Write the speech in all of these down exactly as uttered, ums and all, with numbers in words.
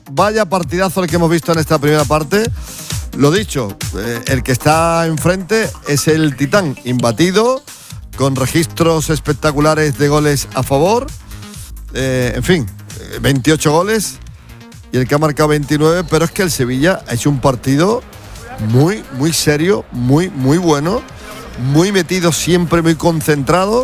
vaya partidazo el que hemos visto en esta primera parte. Lo dicho, eh, el que está enfrente es el Titán, imbatido, con registros espectaculares de goles a favor. Eh, en fin, veintiocho goles y el que ha marcado veintinueve, pero es que el Sevilla ha hecho un partido muy, muy serio, muy, muy bueno, muy metido siempre, muy concentrado.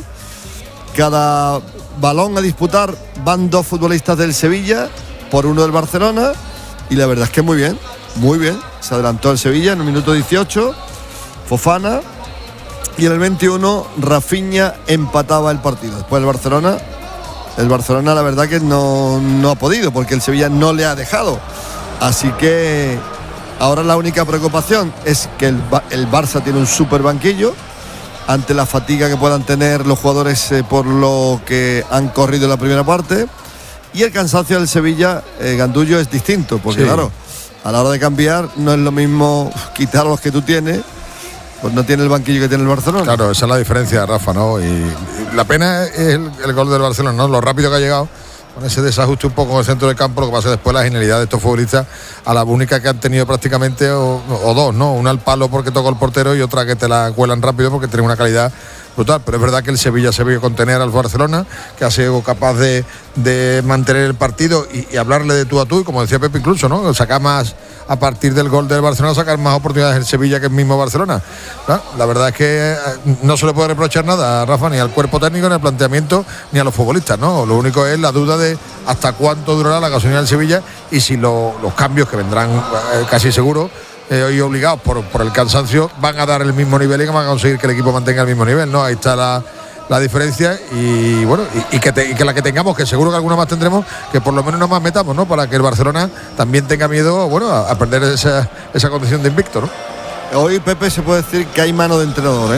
Cada balón a disputar van dos futbolistas del Sevilla por uno del Barcelona y la verdad es que muy bien, muy bien. Se adelantó el Sevilla en el minuto dieciocho, Fofana, y en el veintiuno Rafinha empataba el partido. Después el Barcelona, el Barcelona la verdad que no, no ha podido porque el Sevilla no le ha dejado. Así que ahora la única preocupación es que el, el Barça tiene un súper banquillo ante la fatiga que puedan tener los jugadores eh, por lo que han corrido en la primera parte, y el cansancio del Sevilla, eh, Gandullo, es distinto porque sí, claro, a la hora de cambiar no es lo mismo quitar a los que tú tienes, pues no tiene el banquillo que tiene el Barcelona. Claro, esa es la diferencia, Rafa, ¿no? Y, y la pena es el, el gol del Barcelona, ¿no? Lo rápido que ha llegado, con ese desajuste un poco en el centro del campo. Lo que pasa después la genialidad de estos futbolistas, a la única que han tenido prácticamente, o, o dos, ¿no? Una al palo porque tocó el portero y otra que te la cuelan rápido porque tiene una calidad brutal. Pero es verdad que el Sevilla se vio contener al Barcelona, que ha sido capaz de, de mantener el partido y, y hablarle de tú a tú, y como decía Pepe incluso, ¿no? Sacar más, a partir del gol del Barcelona, sacar más oportunidades el Sevilla que el mismo Barcelona, ¿no? La verdad es que no se le puede reprochar nada a Rafa, ni al cuerpo técnico, ni al planteamiento, ni a los futbolistas, ¿no? Lo único es la duda de hasta cuánto durará la gasolina del Sevilla y si lo, los cambios que vendrán eh, casi seguros eh, hoy obligados por, por el cansancio van a dar el mismo nivel y que van a conseguir que el equipo mantenga el mismo nivel, ¿no? Ahí está la, la diferencia y bueno, y, y, que te, y que la que tengamos, que seguro que alguna más tendremos, que por lo menos no más metamos, ¿no? Para que el Barcelona también tenga miedo, bueno, a, a perder esa, esa condición de invicto, ¿no? Hoy, Pepe, se puede decir que hay mano de entrenador, ¿eh?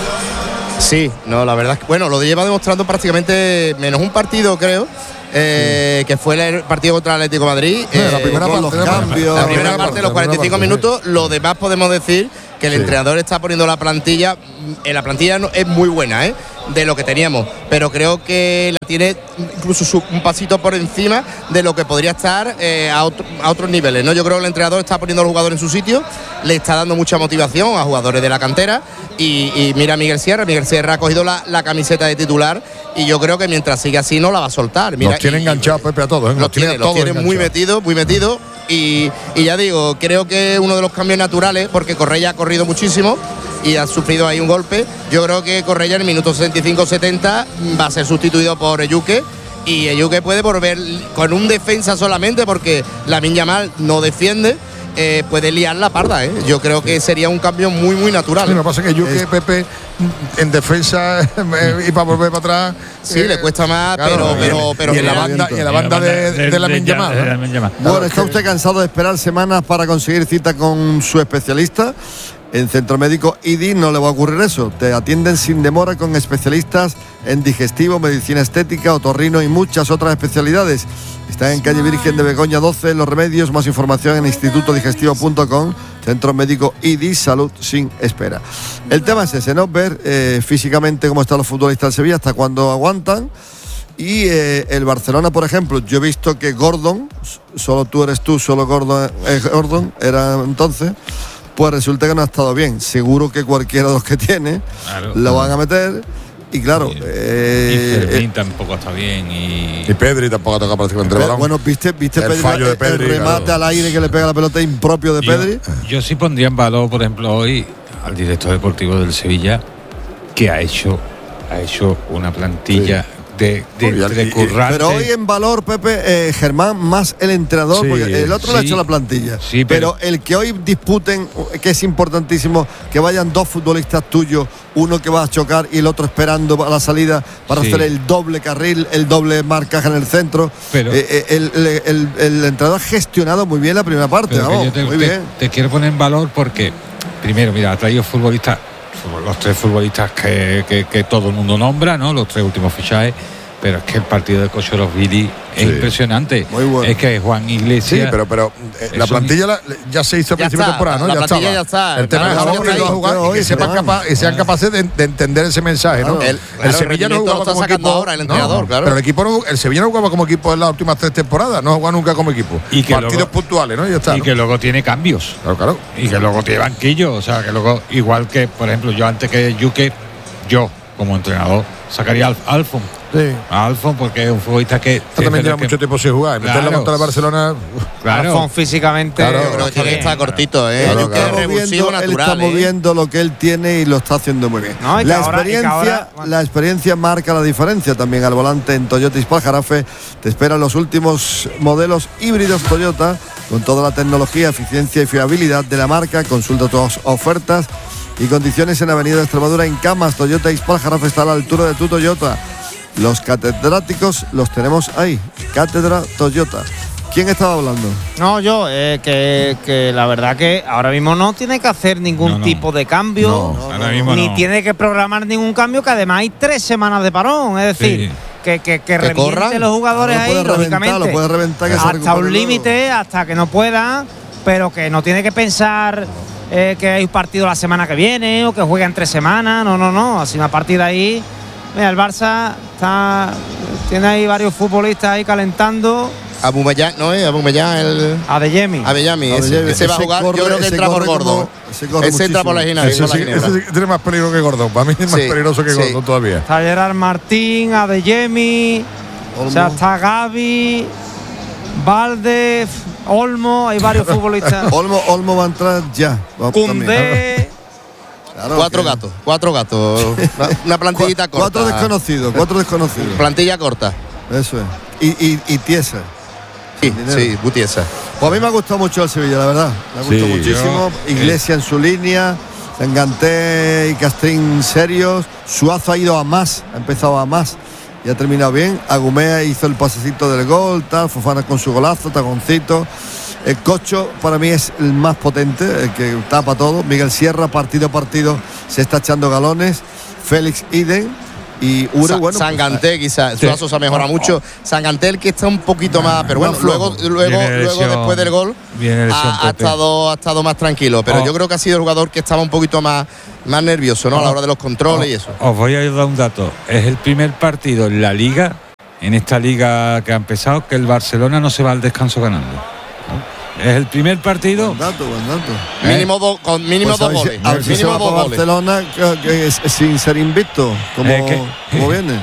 Sí, no, la verdad es que, bueno, lo lleva demostrando prácticamente menos un partido, creo. Eh, sí. Que fue el partido contra el Atlético de Madrid. Sí, eh, la primera parte, los cambios, la primera parte, los cuarenta y cinco minutos. Sí. Lo demás podemos decir que el sí. entrenador está poniendo la plantilla. En la plantilla no, es muy buena, ¿eh? De lo que teníamos, pero creo que la tiene incluso su, un pasito por encima de lo que podría estar eh, a, otro, a otros niveles, ¿no? Yo creo que el entrenador está poniendo a los jugadores en su sitio, le está dando mucha motivación a jugadores de la cantera y, y mira a Miguel Sierra. Miguel Sierra ha cogido la, la camiseta de titular y yo creo que mientras siga así no la va a soltar. Mira, los tiene enganchados, Pepe, a todos, ¿eh? Los, los tiene, los tiene muy metidos, muy metidos. Y, y ya digo, creo que uno de los cambios naturales, porque Correia ha corrido muchísimo y ha sufrido ahí un golpe. Yo creo que Correia en el minuto sesenta y cinco setenta va a ser sustituido por Eyuke, y Eyuke puede volver con un defensa solamente porque Lamine Yamal no defiende. Eh, puede liar la parda, ¿eh? Yo creo que sería un cambio muy, muy natural. Sí, lo que pasa es que yo que Pepe en defensa y para volver para atrás. Sí, eh, le cuesta más, claro, pero, pero, pero. Y en la banda, y en la banda de, de, de Lamine Yamal. ¿No? Bueno, ¿está usted cansado de esperar semanas para conseguir cita con su especialista? En Centro Médico I D I no le va a ocurrir eso. Te atienden sin demora con especialistas en digestivo, medicina estética, otorrino y muchas otras especialidades. Está en calle Virgen de Begoña doce, en Los Remedios. Más información en instituto digestivo punto com. Centro Médico I D I, salud sin espera. El tema es ese, ¿no? Ver eh, físicamente cómo están los futbolistas del Sevilla, hasta cuándo aguantan. Y eh, el Barcelona, por ejemplo, yo he visto que Gordon, solo tú eres tú, solo Gordon, eh, Gordon era entonces, pues resulta que no ha estado bien. Seguro que cualquiera de los que tiene, claro, lo van a meter. Y claro, y, eh, y Fermín eh, tampoco está bien. Y, y Pedri tampoco ha tocado prácticamente el balón. Bueno, viste, viste el Pedri, fallo de Pedri, el remate claro. al aire que le pega la pelota impropio de yo, Pedri. Yo sí pondría en valor, por ejemplo, hoy al director deportivo del Sevilla, que ha hecho, ha hecho una plantilla. Sí. De, de, de currante. Pero hoy en valor, Pepe, eh, Germán, más el entrenador, sí, porque el otro sí, le ha hecho la plantilla. Sí, pero, pero el que hoy disputen, que es importantísimo, que vayan dos futbolistas tuyos, uno que va a chocar y el otro esperando a la salida para sí. hacer el doble carril, el doble marcaje en el centro. Pero eh, el, el, el, el entrenador ha gestionado muy bien la primera parte, vamos, te, muy te, bien. Te quiero poner en valor porque, primero, mira, ha traído futbolistas, los tres futbolistas que, que, que todo el mundo nombra, ¿no? Los tres últimos fichajes, Pero es que el partido de Kochorovili es Sí. impresionante. Muy bueno. Es que Juan Iglesias. Sí, pero, pero eh, la Es plantilla la- ya se hizo a Ya principio de está, temporada, ¿no? la ya plantilla estaba. ya está. El tema Claro, es ahora ahora que hay- jugar y hoy que se sepan van. capa- y sean capaces de, de entender ese mensaje, ¿no? Claro. El- El, claro, el Sevilla no rendimiento jugaba lo está como sacando equipo. ahora el no, entrenador, claro. Pero el equipo no- el Sevilla no jugaba como equipo en las últimas tres temporadas, no jugaba nunca como equipo. Y que Partidos luego- puntuales, ¿no? Y ya está. Y ¿no? que luego tiene cambios. Claro, claro. Y que luego tiene banquillo. O sea, que luego, igual que, por ejemplo, yo antes que Yuke, yo, como entrenador, sacaría a Alfon. Sí. A Alfon, porque es un futbolista que. Esto también lleva que- mucho tiempo sin jugar. Meterla Claro. contra el Barcelona. Claro. Alfon físicamente. Claro, Yo creo que tiene que estar cortito, ¿eh? Claro, Yo creo que claro. es revulsivo Moviendo, él está natural, ¿eh? moviendo lo que él tiene y lo está haciendo muy bien. No, y que la, ahora- y que experiencia, ahora- la experiencia marca la diferencia también al volante en Toyota Ispal Jarafe. Te esperan los últimos modelos híbridos Toyota con toda la tecnología, eficiencia y fiabilidad de la marca. Consulta todas ofertas y condiciones en Avenida Extremadura en Camas. Toyota Ispal Jarafe está a la altura de tu Toyota. Los catedráticos los tenemos ahí. Cátedra Toyota. ¿Quién estaba hablando? No, yo, eh, que, que la verdad que ahora mismo no tiene que hacer ningún No, no. tipo de cambio, No, ahora mismo ni no. tiene que programar ningún cambio, que además hay tres semanas de parón, es decir, Sí. que, que, que, Que reviente corran. los jugadores Ah, lo ahí, puede reventar, lógicamente. lo puede reventar, que se hasta recupere un luego. límite, hasta que no pueda, pero que no tiene que pensar eh, que hay un partido la semana que viene o que juega en tres semanas, no, no, no, así a partir de ahí, mira, el Barça está, tiene ahí varios futbolistas ahí calentando. Abumellán, ¿no es? Abumellán, el. Adeyemi. Abellami, ese, Abellami, ese va a ese jugar, corre- yo creo que ese entra por corre gordo. como- ese corre Ese entra por la muchísimo. esquina. Ese, por la sí- ginebra. ese sí tiene más peligro que Gordón. Para mí es más Sí, peligroso que sí. Gordón todavía. Está Gerard Martín, Adeyemi, o sea, está Gavi, Valde, Olmo, hay varios futbolistas. Olmo, Olmo va a entrar ya. Va- también. Cundé. Claro Cuatro que- gatos, cuatro gatos. Una, una plantillita Cu- corta. Cuatro desconocidos, cuatro desconocidos. Plantilla corta. Eso es. Y, y, y tiesa. Sí, dinero. sí, Gutiesa. Pues a mí me ha gustado mucho el Sevilla, la verdad. Me ha gustado Sí, muchísimo. yo- Iglesia en su línea. Sanganté y Castrín serios. Suazo ha ido a más, ha empezado a más y ha terminado bien. Agumea hizo el pasecito del gol, tal. Fofana con su golazo, taconcito. El Cocho para mí es el más potente, el que tapa todo. Miguel Sierra, partido a partido, se está echando galones. Félix Iden y Ure, Sa- bueno. pues, Sanganté, quizás. Suazo se ha mejorado mucho. Sanganté, el que está un poquito más. Pero bueno, más luego, flojo. luego, Viene luego lesión- después del gol, viene lesión ha, ha Pepe. estado, ha estado más tranquilo. Pero Oh. yo creo que ha sido el jugador que estaba un poquito más, más nervioso, ¿no? A la hora de los controles y eso. Os voy a dar un dato. Es el primer partido en la liga, en esta liga que ha empezado, que el Barcelona no se va al descanso ganando. ¿no? Es el primer partido. Buen dato, buen dato. Mínimo, dos con mínimo Pues a dos ver si- goles. a ver si se mínimo va dos para goles. Barcelona que- que es- sin ser invicto, como, Eh, que- como viene.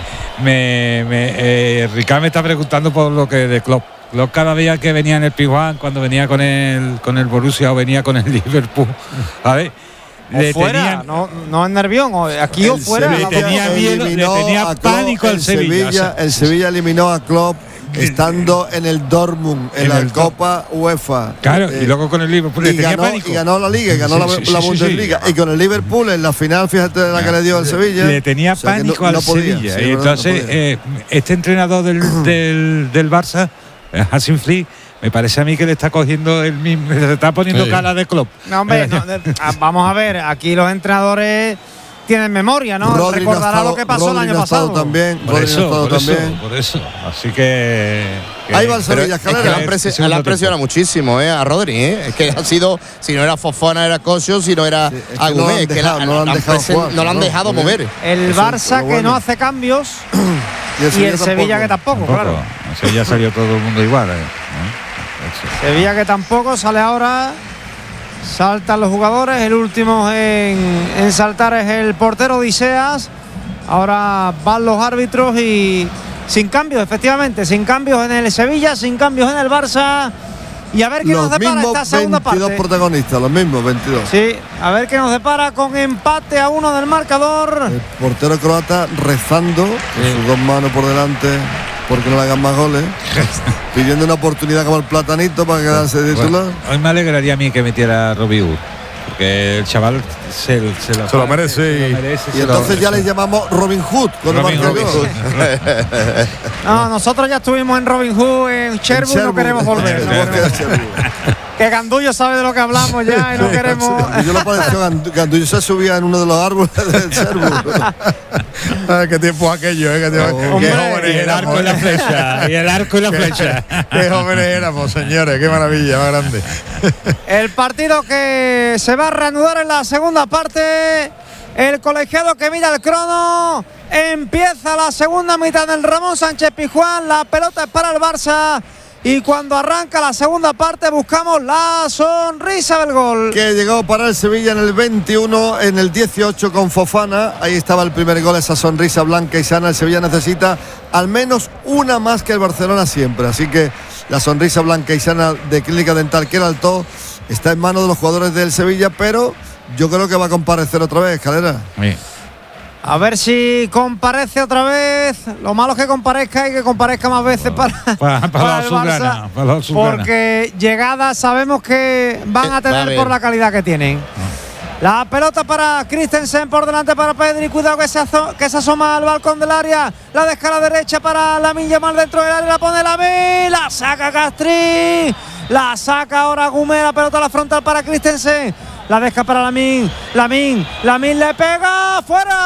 Me, me, eh, Ricard me está preguntando por lo que de Klopp. Klopp cada día que venía en el Pizjuán, cuando venía con el con el Borussia o venía con el Liverpool, a ver, O le fuera, tenían- no, no en Nervión, o aquí o El fuera. Sevilla las dos tenía cosas. miedo, le eliminó tenía a Klopp, pánico al el Sevilla, o sea, el Sevilla eliminó a Klopp estando en el Dortmund, en, En la el Copa UEFA. Claro, Eh, y luego con el Liverpool le y tenía ganó, pánico. y ganó la Liga, y ganó Sí, la, sí, la sí, sí, Bundesliga. sí. Y con el Liverpool en la final, fíjate la que le dio al Sevilla. Le tenía O sea, que pánico no- al no podía, Sevilla. sí, y no, no entonces, podía. eh, este entrenador del, del, del Barça, eh, Hansi Flick, me parece a mí que le está cogiendo el mismo, le está poniendo Sí. cara de Klopp. No, hombre, no, de- ah, vamos a ver, aquí los entrenadores tienen memoria, ¿no? Rodri no ha Recordará estado- lo que pasó Rodri el año no ha estado pasado. también. Por Rodri no ha eso, estado por eso, también. por eso. Así que. que- Ahí va el Pero Sevilla, es que escalera. le han, presi- Segundo le han tiempo. presionado muchísimo eh, a Rodri. Eh. Es que ha sido, si no era Fofana, era Cosio, si no era Sí, es que no lo Agumé. han es que dejado, la- no lo han la dejado presen- jugar, no lo han no, dejado muy bien. mover. El Eso, Barça lo que bueno. no hace cambios Y el y el Sevilla que tampoco, Tampoco. claro. O sea, ya salió todo el mundo igual. eh, ¿no? Sevilla que tampoco sale ahora. Saltan los jugadores. El último en, en saltar es el portero Odiseas. Ahora van los árbitros y sin cambios, efectivamente. Sin cambios en el Sevilla, sin cambios en el Barça. Y a ver qué Los nos depara mismos esta segunda veintidós parte. protagonistas, los mismos veintidós. Sí, a ver qué nos depara con empate a uno del marcador. El portero croata rezando con sus dos manos por delante porque no le hagan más goles, pidiendo una oportunidad como el platanito para quedarse de titular. Bueno, hoy me alegraría a mí que metiera a Robbie Wood, porque el chaval se, se lo, Se lo merece se y- lo merece, Y se lo- entonces ya le llamamos Robin Hood cuando Robin marca el Hood. gol. No, nosotros ya estuvimos en Robin Hood, en Cherbourg, no Cherbourg. queremos volver. Tenemos no que ir a queremos. Cherbourg. que Gandullo sabe de lo que hablamos ya y no queremos. Yo lo pareció, Gandullo se subía en uno de los árboles del Cervo. Ay, qué tiempo aquello, ¿eh? Qué, tiempo, Oh, qué y jóvenes el éramos. arco y la flecha. Y el arco y la flecha. Qué jóvenes éramos, señores. Qué maravilla, más grande. El partido que se va a reanudar en la segunda parte. El colegiado que mira el crono. Empieza la segunda mitad del Ramón Sánchez Pizjuán. La pelota es para el Barça. Y cuando arranca la segunda parte buscamos la sonrisa del gol. Que llegó para el Sevilla en el veintiuno, en el dieciocho con Fofana. Ahí estaba el primer gol, esa sonrisa blanca y sana. El Sevilla necesita al menos una más que el Barcelona siempre. Así que la sonrisa blanca y sana de Clínica Dental Queraltó está en manos de los jugadores del Sevilla, pero yo creo que va a comparecer otra vez, Calera. Sí. A ver si comparece otra vez. Lo malo es que comparezca y que comparezca más veces para, Para, para, para la el azulgrana, Barça, para la azulgrana. porque llegadas sabemos que van a Va a tener haber. por la calidad que tienen. La pelota para Christensen, por delante para Pedri. Cuidado que se, aso- que se asoma al balcón del área. La deja a la derecha para Lamine Yamal dentro del área. La pone Lamine. La saca Castri. La saca ahora Gume. La pelota a la frontal para Christensen. La deja para Lamine. Lamine. Lamine le pega.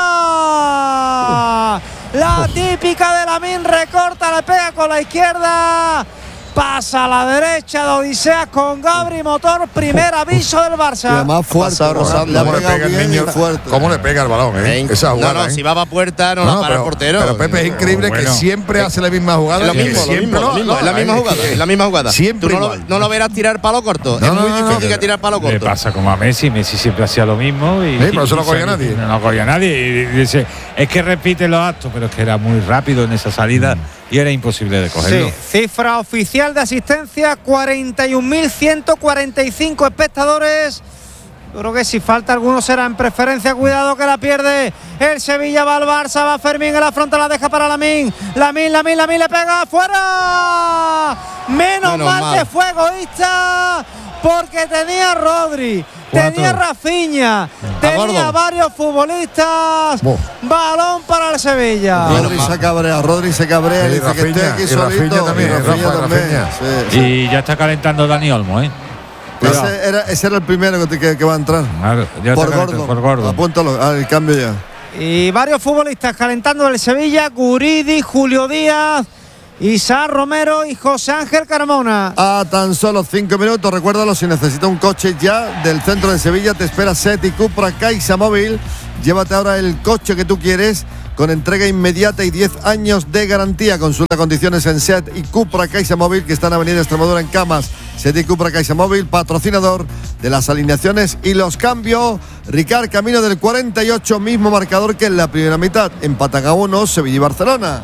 ¡Fuera! La típica de Lamine. Recorta, le pega con la izquierda. Pasa a la derecha de Odiseas con Gabri Motor. Primer aviso del Y Barça. además fuerte, pasado ¿no? rozando. Le ha ¿Cómo le pegado pega el bien niño? y fuerte. ¿Cómo le pega el balón, eh? Ven. Esa jugada, no, no, ¿eh? si va a puerta no, No, la para pero, el portero. pero Pepe, es increíble Bueno. que siempre hace la misma jugada. Es lo y que mismo, lo siempre mismo, lo mismo, es la misma es jugada, que- es la misma jugada. Siempre Tú no lo, igual. no lo verás tirar palo corto. No, es no, muy no, difícil no. que tirar palo Le corto. pasa como a Messi. Messi siempre hacía lo mismo. Y, Sí, pero eso no y cogía sale- nadie. No cogía nadie. Y dice, es que repite los actos, pero es que era muy rápido en esa salida y era imposible de cogerlo. Sí, cifra oficial de asistencia, cuarenta y un mil ciento cuarenta y cinco espectadores. Yo creo que si falta alguno será en preferencia. Cuidado que la pierde el Sevilla. Va al Barça, va Fermín en la frontal, la deja para Lamine. Lamine, Lamine, Lamine le pega afuera. Menos, Menos mal, mal. que fue egoísta porque tenía a Rodri, Cuatro. tenía a Rafinha, tenía Gordon. varios futbolistas. Bo. Balón para el Sevilla. Menos Rodri mal. se cabrea, Rodri se cabrea. Y Dice que esté Rafinha, aquí y solito. Rafinha también, y Rafinha Rafa, también. Rafinha. Sí, sí. Y ya está calentando Dani Olmo, ¿eh? Cuidado. Ese, era, ese era el primero que, que- que va a entrar. Claro, ya Por está calentando, Gordon. por Gordon. Apúntalo, al cambio ya. Y varios futbolistas calentando el Sevilla: Guridi, Julio Díaz, Isaac Romero y José Ángel Carmona. A tan solo cinco minutos, recuérdalo, si necesitas un coche ya del centro de Sevilla, te espera Seti Cupra Caixa Móvil. Llévate ahora el coche que tú quieres con entrega inmediata y diez años de garantía. Consulta condiciones en Seat y Cupra Caixa Móvil, que está en Avenida Extremadura en Camas. Seat y Cupra Caixa Móvil, patrocinador de las alineaciones y los cambios. Ricard, camino del cuarenta y ocho, mismo marcador que en la primera mitad. Empatan a uno Sevilla y Barcelona.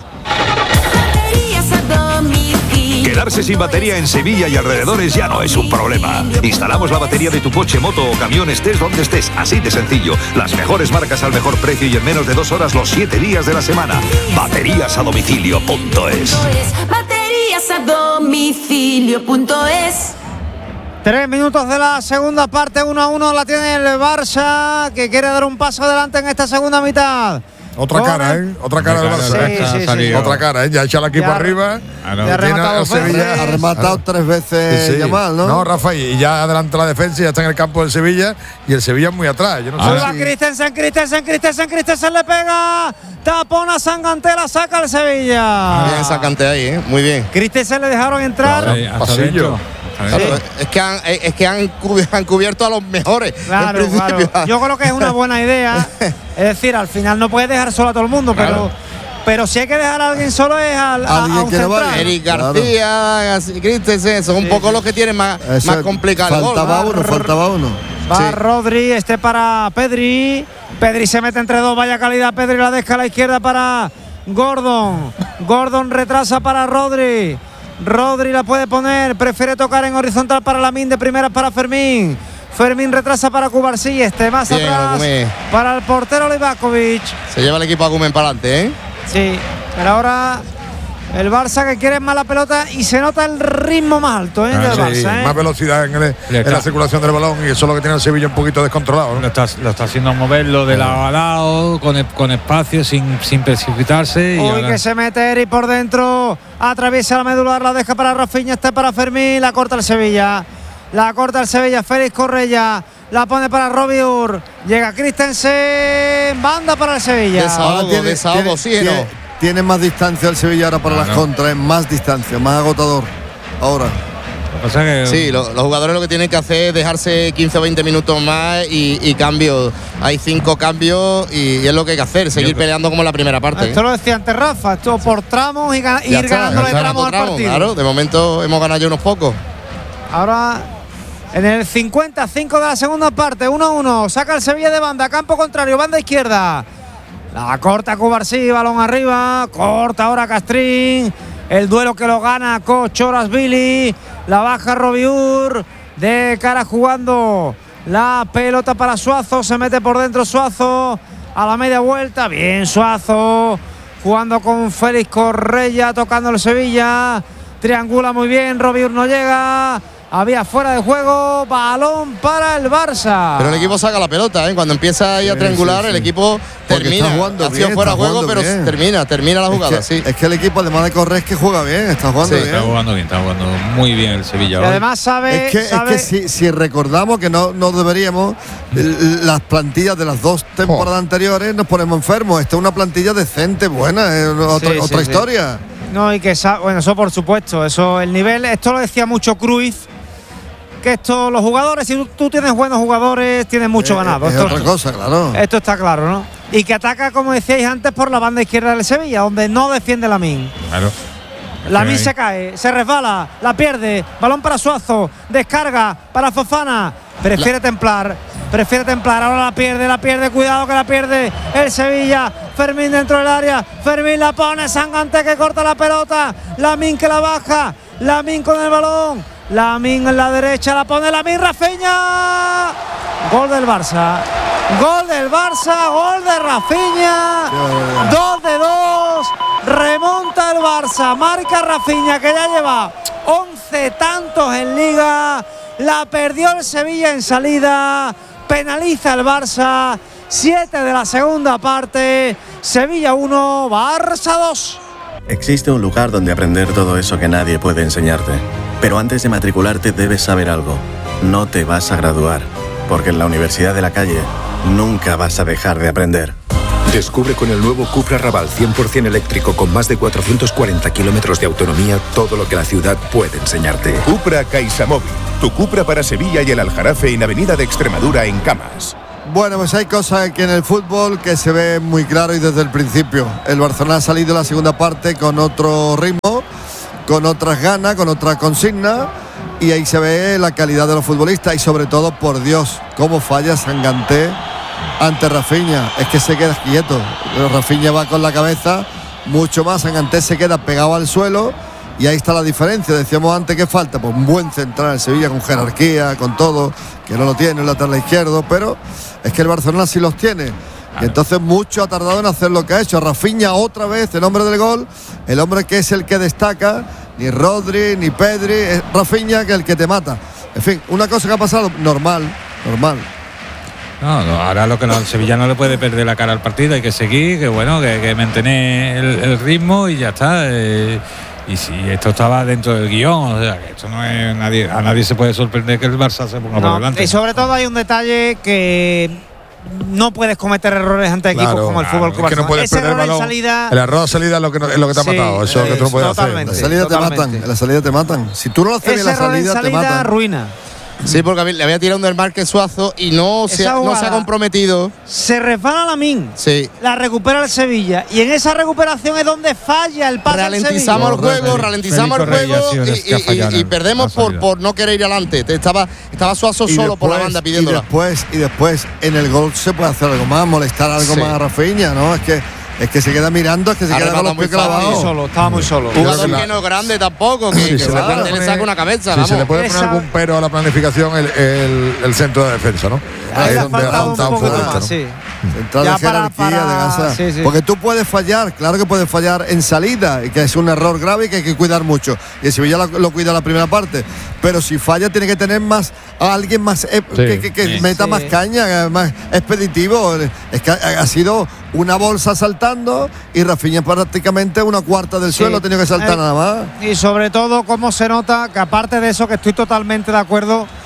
Quedarse sin batería en Sevilla y alrededores ya no es un problema. Instalamos la batería de tu coche, moto o camión, estés donde estés, así de sencillo. Las mejores marcas al mejor precio y en menos de dos horas los siete días de la semana. Baterías a domicilio punto es. Baterías a domicilio punto es. Tres minutos de la segunda parte, uno a uno la tiene el Barça, que quiere dar un paso adelante en esta segunda mitad. Otra Con cara, el- ¿eh? Otra cara del Otra Barça. cara, Sí, ha sí, sí. salido. Otra cara, ¿eh? Ya echa el equipo Ya- arriba. Ah, no. Ya ha Tiene rematado al Sevilla. veces. Ha rematado tres veces Sí, sí. Yamal, ¿no? No, Rafa, y ya adelanta la defensa y ya está en el campo del Sevilla y el Sevilla es muy atrás. Yo no Ahí sé va si- Christensen, Christensen, Christensen, Christensen le pega. Tapona Sangantela, saca el Sevilla. Bien esa cante ahí, ¿eh? Muy bien. Christensen le dejaron entrar. Ahí, hasta Pasillo. dentro, hasta dentro. Claro, es que han, es que han, cubi- han cubierto a los mejores. Claro, en principio. claro. Yo creo que es una buena idea. Es decir, al final no puedes dejar solo a todo el mundo, Claro. pero, pero si hay que dejar a alguien solo es al, a, Alguien a un que no central. vaya. Eric Claro. García, así, Christensen, son un poco los que tienen más, Eso más es, complicado el gol. Faltaba ¿no? uno, faltaba uno. Va Sí. Rodri, este para Pedri. Pedri se mete entre dos, vaya calidad. Pedri la deja a la izquierda para Gordon. Gordon retrasa para Rodri. Rodri la puede poner, prefiere tocar en horizontal para Lamine, de primera para Fermín. Fermín retrasa para Cubarsí, este más Bien, atrás Argumen. para el portero Livakovic. Se lleva el equipo a Gumen para adelante, ¿eh? Sí, pero ahora el Barça que quiere más la pelota y se nota el ritmo más alto, ¿eh? Ah, del sí, Barça, ¿eh? más velocidad en, el- Le en está- la circulación del balón y eso es lo que tiene el Sevilla un poquito descontrolado, Lo ¿no? está, lo está haciendo moverlo de lado a lado, con, el- con espacio, sin, sin precipitarse. Y Uy, ahora- que se mete Eric por dentro, atraviesa la medular, la deja para Rafinha, está para Fermín, la corta el Sevilla. La corta el Sevilla, Félix Correia. La pone para Robiur. Llega Christensen. Banda para el Sevilla. Desahogo, tiene, desahogo, tiene, oxígeno. tiene, tiene más distancia el Sevilla ahora para Claro. las contras, es más distancia, más agotador. Ahora. Lo que pasa es que Sí, lo- los jugadores lo que tienen que hacer es dejarse quince o veinte minutos más y, y cambios. Hay cinco cambios y, y es lo que hay que hacer, seguir Yo- peleando como en la primera parte. Esto ¿eh? lo decía antes Rafa. Esto por tramos y gana- Ya ir está, ganándole ya está, tramos al tramo, partido. Claro, de momento hemos ganado ya unos pocos. Ahora en el cincuenta y cinco de la segunda parte, uno a uno. Saca el Sevilla de banda, campo contrario, banda izquierda. La corta Cubarsí, balón arriba. Corta ahora Castrín. El duelo que lo gana Cochorasvili. La baja Robiur. De cara jugando la pelota para Suazo. Se mete por dentro Suazo. A la media vuelta. Bien Suazo. Jugando con Félix Correia. Tocando el Sevilla. Triangula muy bien. Robiur no llega. Había fuera de juego, balón para el Barça. Pero el equipo saca la pelota, ¿eh? Cuando empieza ahí a Sí, triangular, sí, sí. el equipo Porque termina. está jugando Ha sido bien, fuera de está juego, jugando pero bien. termina, termina la jugada, es, que, sí. es que el equipo, además de correr, es que juega bien, está jugando Sí, bien. está jugando bien, está jugando muy bien el Sevilla. Y hoy. además sabe, Es que, sabe- es que si, si recordamos que no, no deberíamos, l- las plantillas de las dos temporadas anteriores nos ponemos enfermos. Esta es una plantilla decente, buena, es otra, Sí, sí, otra sí. historia. No, y que sa- bueno, eso por supuesto, eso el nivel, esto lo decía mucho Cruyff, que esto los jugadores, si tú, tú tienes buenos jugadores, tienes mucho Eh, ganado. Es Esto, otra cosa, claro. esto está claro, ¿no? Y que ataca, como decíais antes, por la banda izquierda del Sevilla, donde no defiende Lamine. Claro. Lamine Sí. se cae, se resbala, la pierde, balón para Suazo, descarga para Fofana, prefiere templar, prefiere templar, ahora la pierde, la pierde, cuidado que la pierde el Sevilla, Fermín dentro del área, Fermín la pone, Sangante que corta la pelota, Lamine que la baja, Lamine con el balón, Lamine en la derecha, la pone Lamine, Rafinha, gol del Barça, gol del Barça, gol de Rafinha, dos de dos, remonta el Barça, marca Rafinha que ya lleva once tantos en Liga, la perdió el Sevilla en salida, penaliza el Barça, siete de la segunda parte, Sevilla uno, Barça dos. Existe un lugar donde aprender todo eso que nadie puede enseñarte. Pero antes de matricularte debes saber algo. No te vas a graduar, porque en la Universidad de la Calle nunca vas a dejar de aprender. Descubre con el nuevo Cupra Raval cien por ciento eléctrico con más de cuatrocientos cuarenta kilómetros de autonomía todo lo que la ciudad puede enseñarte. Cupra CaixaMóvil, tu Cupra para Sevilla y el Aljarafe en Avenida de Extremadura en Camas. Bueno, pues hay cosas que en el fútbol que se ve muy claro y desde el principio. El Barcelona ha salido en la segunda parte con otro ritmo, con otras ganas, con otra consigna, y ahí se ve la calidad de los futbolistas y sobre todo, por Dios, cómo falla Sangante ante Rafinha. Es que se queda quieto. Rafinha va con la cabeza mucho más, Sangante se queda pegado al suelo y ahí está la diferencia. Decíamos antes que falta pues un buen central en Sevilla con jerarquía, con todo, que no lo tiene el lateral izquierdo, pero es que el Barcelona sí los tiene. Y entonces mucho ha tardado en hacer lo que ha hecho. Rafinha otra vez, el hombre del gol, el hombre que es el que destaca, ni Rodri, ni Pedri, es Rafinha que es el que te mata. En fin, una cosa que ha pasado, normal, normal. No, no, ahora lo que no, el Sevilla no le puede perder la cara al partido, hay que seguir, que bueno, que, que mantener el, el ritmo y ya está. Eh, y si esto estaba dentro del guión, o sea, que esto no es nadie, a nadie se puede sorprender que el Barça se ponga por No, delante. y sobre todo hay un detalle que no puedes cometer errores ante equipos Claro, como el claro, fútbol es Club que no Barcelona. puedes Ese perder el error en balón. salida, El error de salida es lo que, no- es lo que te ha Sí, matado. Eso es lo que tú no puedes totalmente. En la hacer. salida te totalmente. matan, en la salida te matan. Si tú no lo haces bien ese en la error en salida, te salida matan. ruina. Sí, porque había- le había tirado un del Marque Suazo y no se, Esa ha, no se jugada- ha comprometido. Se resbala Lamine, Sí. la recupera el Sevilla y en esa recuperación es donde falla el pase del Ralentizamos el Sevilla. juego, Félix ralentizamos el Correa juego ha sido y, el que ha y- fallado y- y en perdemos la por, salida. por no querer ir adelante. Estaba, estaba Suazo Y solo por la después- banda y pidiéndola. después, y después en el gol se puede hacer algo más, molestar algo Sí. más a Rafinha, ¿no? Es que, es que se queda mirando, es que se Ha queda con los rematado muy pies fácil. clavados. Solo, estaba muy solo. Un jugador la- que no es grande tampoco, que, Si que se le Sangante puede le poner- saca una cabeza. Si vamos. se le puede poner Esa- algún pero a la planificación, el, el, el centro de defensa, ¿no? Ahí es le ha donde ha faltado un faltado un poco futbolista, más, ¿no? sí. Central Ya de para- jerarquía, para- de gasa. sí, sí. Porque tú puedes fallar, claro que puedes fallar en salida, y que es un error grave y que hay que cuidar mucho. Y el Sevilla lo, lo cuida la primera parte. Pero si falla, tiene que tener más a alguien más eh, que, que- que Sí. meta Sí. más caña, más expeditivo. Es que ha, ha sido una bolsa saltando y Rafinha prácticamente una cuarta del suelo, ha tenido que saltar Eh, nada más. Y sobre todo cómo se nota que aparte de eso, que estoy totalmente de acuerdo,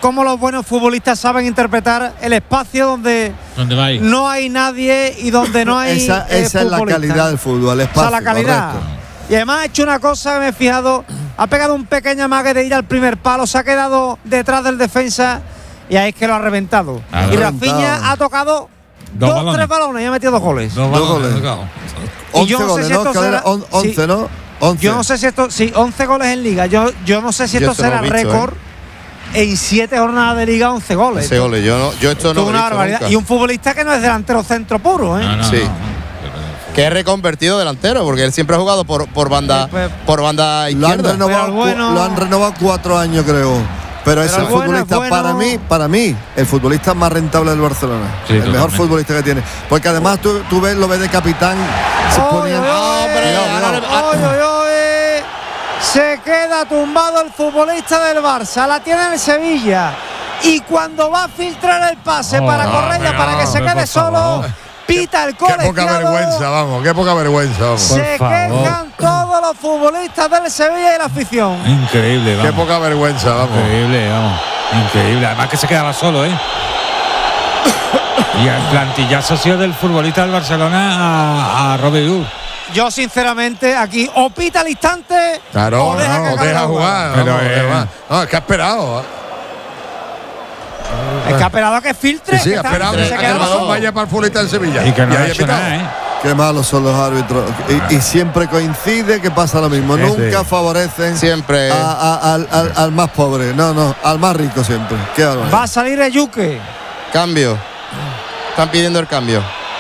cómo los buenos futbolistas saben interpretar el espacio donde no hay nadie y donde no hay Esa, eh, esa es la calidad del fútbol, el espacio. O sea, la calidad. Correcto. Y además ha hecho una cosa que me he fijado, ha pegado un pequeño amague de ir al primer palo, se ha quedado detrás del defensa y ahí es que lo ha reventado. Ha y reventado. Rafinha ha tocado Dos dos, balones. tres balones y ha metido dos goles. Dos goles. Y yo no sé si esto será- once, sí. ¿no? once. Yo no sé si esto, sí, once goles en liga. Yo, yo no sé si Yo esto esto no será lo he visto, récord. En siete jornadas de liga, once goles. once goles. Yo, no, yo esto Esto no es lo he una visto barbaridad. nunca. Y un futbolista que no es delantero centro puro, ¿eh? sí. Que es reconvertido delantero, porque él siempre ha jugado por, por banda por banda Lo han, izquierda. renovado, cu- lo han renovado cuatro años, creo. Pero, es Pero el el bueno futbolista, es bueno. para mí, para mí, el futbolista más rentable del Barcelona. Sí, el mejor totalmente. futbolista que tiene. Porque además tú, tú ves, lo ves de capitán. Se ponía- Oy, oy, oy. Se queda tumbado el futbolista del Barça. La tiene el Sevilla. Y cuando va a filtrar el pase Oh, para no, Correa, pero, para que se hombre, quede por solo, favor. pita el Qué poca colegiado. vergüenza, vamos, qué poca vergüenza, vamos. Se quejan todos los futbolistas del Sevilla y la afición. Increíble, vamos. Qué poca vergüenza, vamos. Increíble, vamos. Increíble. Además que se quedaba solo, ¿eh? Y el plantillazo ha sido del futbolista del Barcelona a, a Robert Ur. Yo, sinceramente, aquí o pita al instante Claro, o deja, no, que acabe deja la jugar. jugada. Pero, Pero, eh, además, no, es que ha esperado. Es que ha esperado a que filtre. Sí, sí, que ha está- esperado se a que queda el balón solo. vaya para el futbolista del Sevilla. Y que no Y ha ahí hecho pitado. nada, ¿eh? Qué malos son los árbitros. Y, y siempre coincide que pasa lo mismo. Sí, Nunca sí. favorecen Siempre. a- a- al, al- al más pobre. No, no, al más rico siempre. Qué barbaridad. Va a salir Eyuke. Cambio. Están pidiendo el cambio.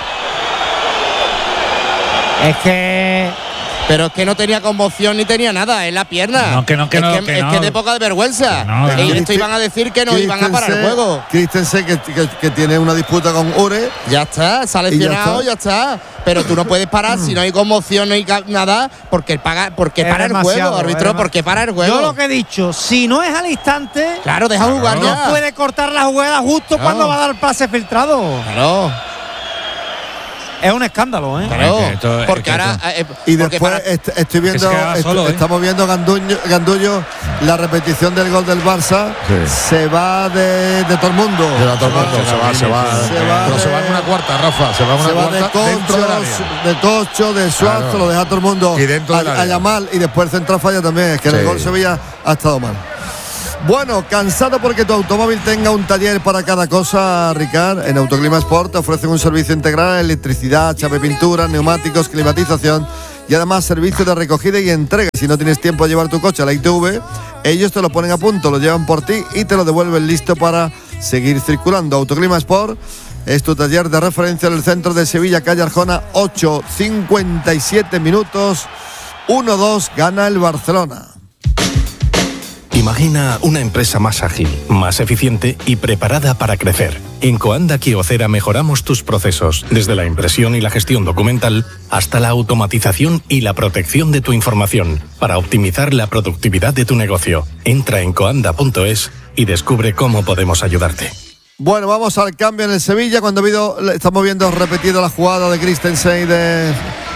Es que. Pero es que no tenía conmoción ni tenía nada en la pierna. No, que no, que es no, que, que es no. que de poca de vergüenza. no, y no. esto iban a decir que no iban a parar el juego. Christensen que, que, que tiene una disputa con Ure. Ya está, se ha lesionado, ya está. Pero tú no puedes parar si no hay conmoción, no hay ca- nada, porque paga, porque Es para el demasiado, juego, árbitro, es porque para el juego. Yo lo que he dicho, si no es al instante. Claro, deja jugar no ya. puede cortar la jugada justo Claro. cuando va a dar el pase filtrado. Claro. Es un escándalo, ¿eh? Claro, Es que esto- es porque que ahora. esto- eh, Y porque después para- est- estoy viendo, se quedaba est- solo, ¿eh? estamos viendo Ganduño, Gandullo, la repetición del gol del Barça. Sí. Se va de, de todo el mundo. Se va todo el mundo, se va, se va. Se va Pero se de- va en una cuarta, Rafa. Se va en una Se va de cuarta dentro del área. Cocho, de Cocho, de Suárez, Claro. lo deja todo el mundo Y dentro a, del área. a Yamal, y después el central falla también. Es que en el Sí. gol Sevilla ha estado mal. Bueno, cansado porque tu automóvil tenga un taller para cada cosa, Ricard. En Autoclima Sport te ofrecen un servicio integral: electricidad, chapa y pintura, neumáticos, climatización y además servicio de recogida y entrega. Si no tienes tiempo de llevar tu coche a la I T V, ellos te lo ponen a punto, lo llevan por ti y te lo devuelven listo para seguir circulando. Autoclima Sport es tu taller de referencia en el centro de Sevilla, calle Arjona, ocho, cincuenta y siete minutos, uno dos, gana el Barcelona. Imagina una empresa más ágil, más eficiente y preparada para crecer. En Coanda Kyocera mejoramos tus procesos, desde la impresión y la gestión documental hasta la automatización y la protección de tu información, para optimizar la productividad de tu negocio. Entra en coanda punto es y descubre cómo podemos ayudarte. Bueno, vamos al cambio en el Sevilla. Cuando ha habido, estamos viendo repetido la jugada de Christensen y de.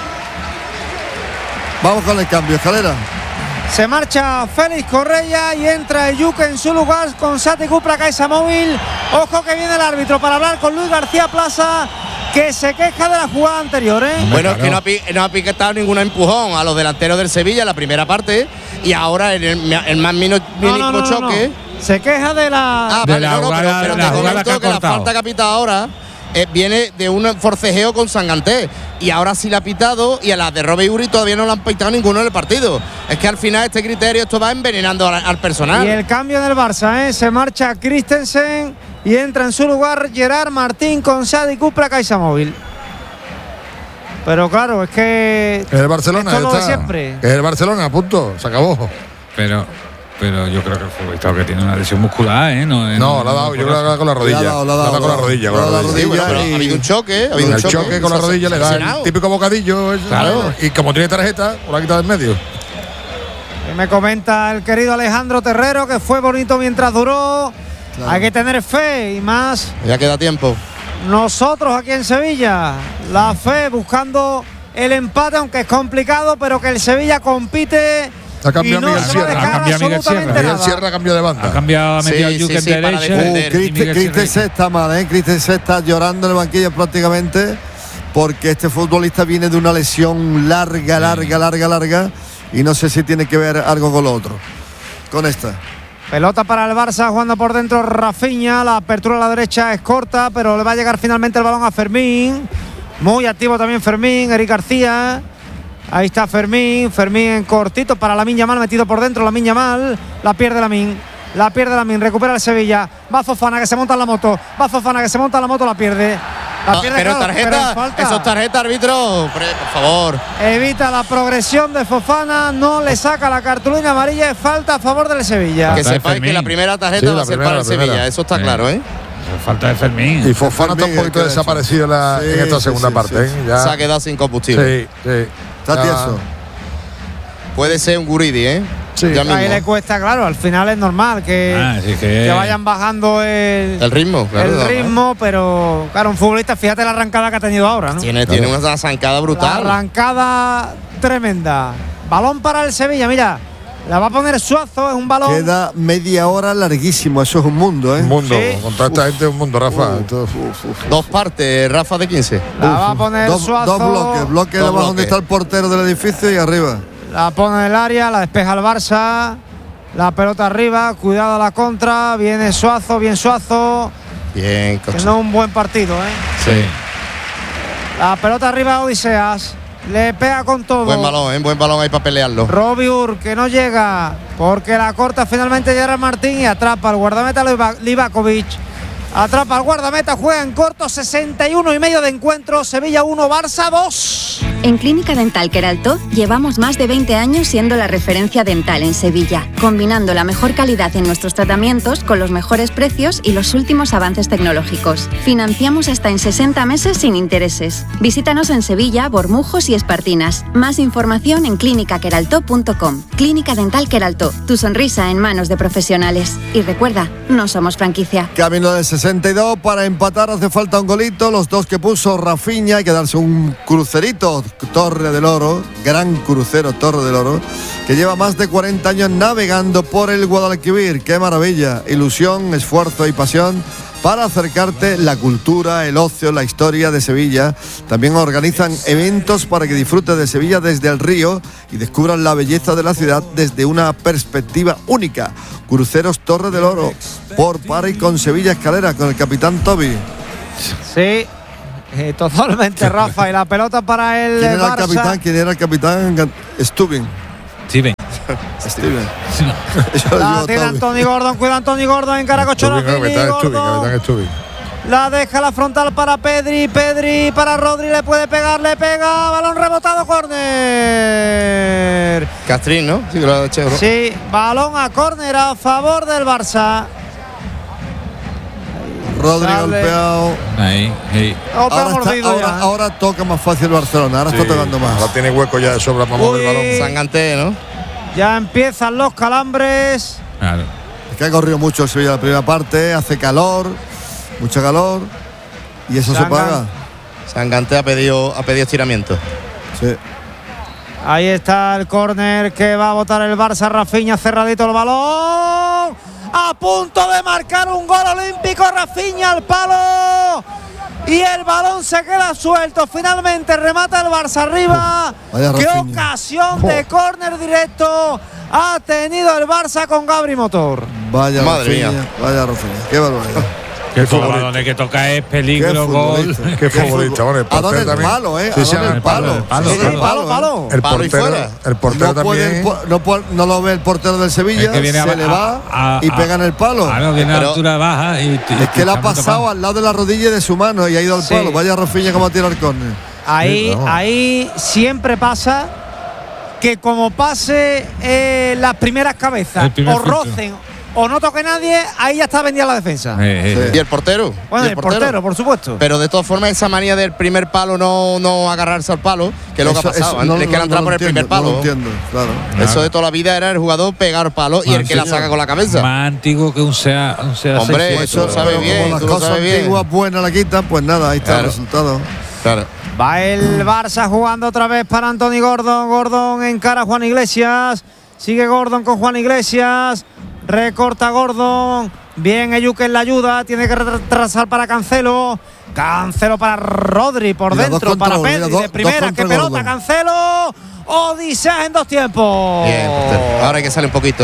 Vamos con el cambio, Escalera. Se marcha Félix Correa y entra Eyuke en su lugar con Sati Cupra Caixa Móvil. Ojo que viene el árbitro para hablar con Luis García Plaza, que se queja de la jugada anterior, ¿eh? Bueno, es que no ha, pi- no ha piquetado ningún empujón a los delanteros del Sevilla en la primera parte y ahora en el, el más mino- No, mínimo no, no, no, choque. no. Se queja de la. Ah, De vale, la no, no, pero, jugada- pero la te jugada comento que ha que, la cortado. falta que ha pitado ahora eh, viene de un forcejeo con Sanganté y ahora sí la ha pitado y a la de Robert Uri todavía no la han pitado ninguno en el partido. Es que al final este criterio esto va envenenando al, al personal. Y el cambio en el Barça, ¿eh? Se marcha Christensen y entra en su lugar Gerard Martín con Sadi Cupra Caixa Móvil. Pero claro, es que. El Barcelona, esto es ya lo de está. siempre. El Barcelona, punto. Se acabó. Pero, pero yo creo que el futbolista que tiene una lesión muscular, ¿eh? No, No, la ha dado, yo creo que la ha dado con la rodilla. Le ha dado, le ha La dado, con la rodilla, con la le ha dado rodilla. Sí, bueno, pero y- ha habido un choque, ha habido El un choque, choque con la Se ha- rodilla se ha le da el lesionado. típico bocadillo. ese, Claro. ¿sabes? Y como tiene tarjeta, lo ha quitado en medio. Que me comenta el querido Alejandro Terrero que fue bonito mientras duró. Claro. Hay que tener fe y más. Ya queda tiempo. Nosotros aquí en Sevilla, la fe buscando el empate, aunque es complicado, pero que el Sevilla compite Ha cambiado y no Miguel se va a Sierra. dejar Ha cambiado Miguel absolutamente Sierra. Miguel nada. Sierra cambió de banda. Ha cambiado, ha metido Sí, a Yuke sí, en sí, para derecha. defender. Uh, y Christen Miguel Christensen Sierra. está mal, ¿eh? Christensen está llorando en el banquillo prácticamente porque este futbolista viene de una lesión larga, larga, larga, larga y no sé si tiene que ver algo con lo otro. Con esta. Pelota para el Barça, jugando por dentro Rafinha. La apertura a la derecha es corta, pero le va a llegar finalmente el balón a Fermín. Muy activo también Fermín, Eric García. Ahí está Fermín, Fermín en cortito para Lamine Yamal, metido por dentro Lamine Yamal. La pierde Lamine, la pierde Lamine, recupera el Sevilla. Va Fofana que se monta en la moto, va Fofana que se monta en la moto, la pierde. La Ah, pierde, pero claro, tarjeta, pero en falta. eso es tarjeta, árbitro. Hombre, por favor. Evita la progresión de Fofana, no le saca la cartulina amarilla, es falta a favor del Sevilla. Que Falta de sepáis que Fermín. la primera tarjeta Sí, va la a ser primera, para el la primera. Sevilla, eso está Sí. claro, ¿eh? Falta de Fermín. Y Fofana está un Fermín, poquito el que desaparecido en la, Sí, en esta sí, segunda sí, parte. sí. ¿eh? Ya. Se ha quedado sin combustible. Sí, sí. Está Ya. tieso. Puede ser un Guridi, ¿eh? Sí. Ya Ahí mismo. le cuesta, claro, al final es normal que, Ah, sí que- que vayan bajando el, El ritmo, claro. el normal. ritmo, pero claro, un futbolista, fíjate la arrancada que ha tenido ahora, ¿no? Tiene, tiene una zancada La brutal. arrancada tremenda. Balón para el Sevilla, mira. La va a poner Suazo, es un balón. Queda media hora larguísimo, eso es un mundo, ¿eh? Un mundo. Sí. Con toda esta gente es un mundo, Rafa. Esto- Dos partes, Rafa de quince. La va a poner dos, Suazo. dos bloques, bloque Dos debajo donde bloques. está el portero del edificio y arriba. La pone en el área, la despeja el Barça. La pelota arriba, cuidado a la contra. Viene Suazo, bien Suazo. Bien, Que coche. no es un buen partido, ¿eh? Sí. La pelota arriba, Odiseas. Le pega con todo. Buen balón, ¿eh? Buen balón ahí para pelearlo. Robiur, que no llega, porque la corta finalmente Gerard Martín y atrapa al guardameta Liva- Livakovic. Atrapa al guardameta, juega en corto, sesenta y uno y medio de encuentro. Sevilla uno, Barça dos. En Clínica Dental Queraltó llevamos más de veinte años siendo la referencia dental en Sevilla, combinando la mejor calidad en nuestros tratamientos con los mejores precios y los últimos avances tecnológicos. Financiamos hasta en sesenta meses sin intereses. Visítanos en Sevilla, Bormujos y Espartinas. Más información en clínica queraltó punto com. Clínica Dental Queraltó, tu sonrisa en manos de profesionales. Y recuerda, no somos franquicia. Camino del sesenta y dos para empatar, hace falta un golito. Los dos que puso Rafinha, hay que darse un crucerito. Torre del Oro, gran crucero Torre del Oro, que lleva más de cuarenta años navegando por el Guadalquivir. ¡Qué maravilla! Ilusión, esfuerzo y pasión para acercarte la cultura, el ocio, la historia de Sevilla. También organizan eventos para que disfrutes de Sevilla desde el río y descubran la belleza de la ciudad desde una perspectiva única. Cruceros Torre del Oro, por, para y con Sevilla Escalera, con el capitán Toby. Sí, eh, totalmente, Rafa. Y la pelota para el ¿Quién era el Barça. capitán? ¿Quién era el capitán? Stubin. Steven. Steven. Yo La digo tiene Toby. Anthony Gordon, cuida Anthony Gordon en cara Stubing, capitán Stubing, Gordon. capitán Stubing. La deja la frontal para Pedri, Pedri para Rodri, le puede pegar, le pega, balón rebotado, córner. Castrín, ¿no? Sí, que lo ha hecho. ¿no? Sí, balón a córner a favor del Barça. Rodri Sale. golpeado. Ahí, ahí. Opa, Ahora, está- mordido ahora- ya. ahora toca más fácil Barcelona, ahora Sí, está tocando más. Ahora tiene hueco ya de sobra para mover el Uy. balón. Sanganté, ¿no? Ya empiezan los calambres. Claro. Es que ha corrido mucho el Sevilla la primera parte, hace calor, mucho calor, y eso se Sangan. paga. Sanganté ha pedido, ha pedido estiramiento. Sí. Ahí está el córner que va a botar el Barça. Rafinha cerradito el balón. A punto de marcar un gol olímpico. Rafinha al palo. Y el balón se queda suelto. Finalmente remata el Barça arriba. Vaya Qué Rafinha. ocasión de córner directo ha tenido el Barça con Gabri Motor. Vaya Madre Rafinha, mía. vaya Rafinha, qué barbaridad. Que todos los futbolista. balones que toca es Qué peligro, gol. futbolista. Qué futbolista, bueno, el ¿A dónde portero el también. palo, eh? Sí, ¿A sí, dónde el el palo, palo? el palo, Sí, palo. el Palo, ¿eh? palo. El Palo y portero, fuera. el portero No, puede el también. po- no, puede- no lo ve el portero del Sevilla, Es que viene se a- le a- va a- y a- pega en el palo. Claro, viene a Pero- altura baja y, y- Es que le y ha está muy pasado tapado. al lado de la rodilla de su mano y ha ido al Sí. palo. Vaya Rafinha como tira el córner. Ahí, Sí, vamos. ahí siempre pasa que como pase eh, las primeras cabezas El primer o filtro. rocen o no toque nadie, ahí ya está vendida la defensa. Eh, eh. Sí. ¿Y el portero? Bueno, ¿Y el portero, por supuesto. Pero de todas formas, esa manía del primer palo no, no agarrarse al palo, que es lo que ha Eso- pasado. eso no- Le no- quedan entrar no por lo el primer entiendo, no palo. lo entiendo, claro. Eso de toda la vida era el jugador pegar palo y el que la saca con la cabeza. Más antiguo que un SEA. Un SEA Hombre, seiscientos. eso sabe Pero bien, como las tú lo cosas sabes bien. antiguas buenas la quitan, pues nada, ahí está Claro. el resultado. Claro. Va el Barça jugando otra vez para Anthony Gordon. Gordon encara a Juan Iglesias. Sigue Gordon con Juan Iglesias. Recorta Gordon. Bien, Eyuke en la ayuda. Tiene que retrasar para Cancelo. Cancelo para Rodri por Mira, dentro. Para uno, Pedri mira, de do, primera. Que pelota, Gordon. Cancelo. Odisea en dos tiempos. Bien, ahora hay que salir un poquito.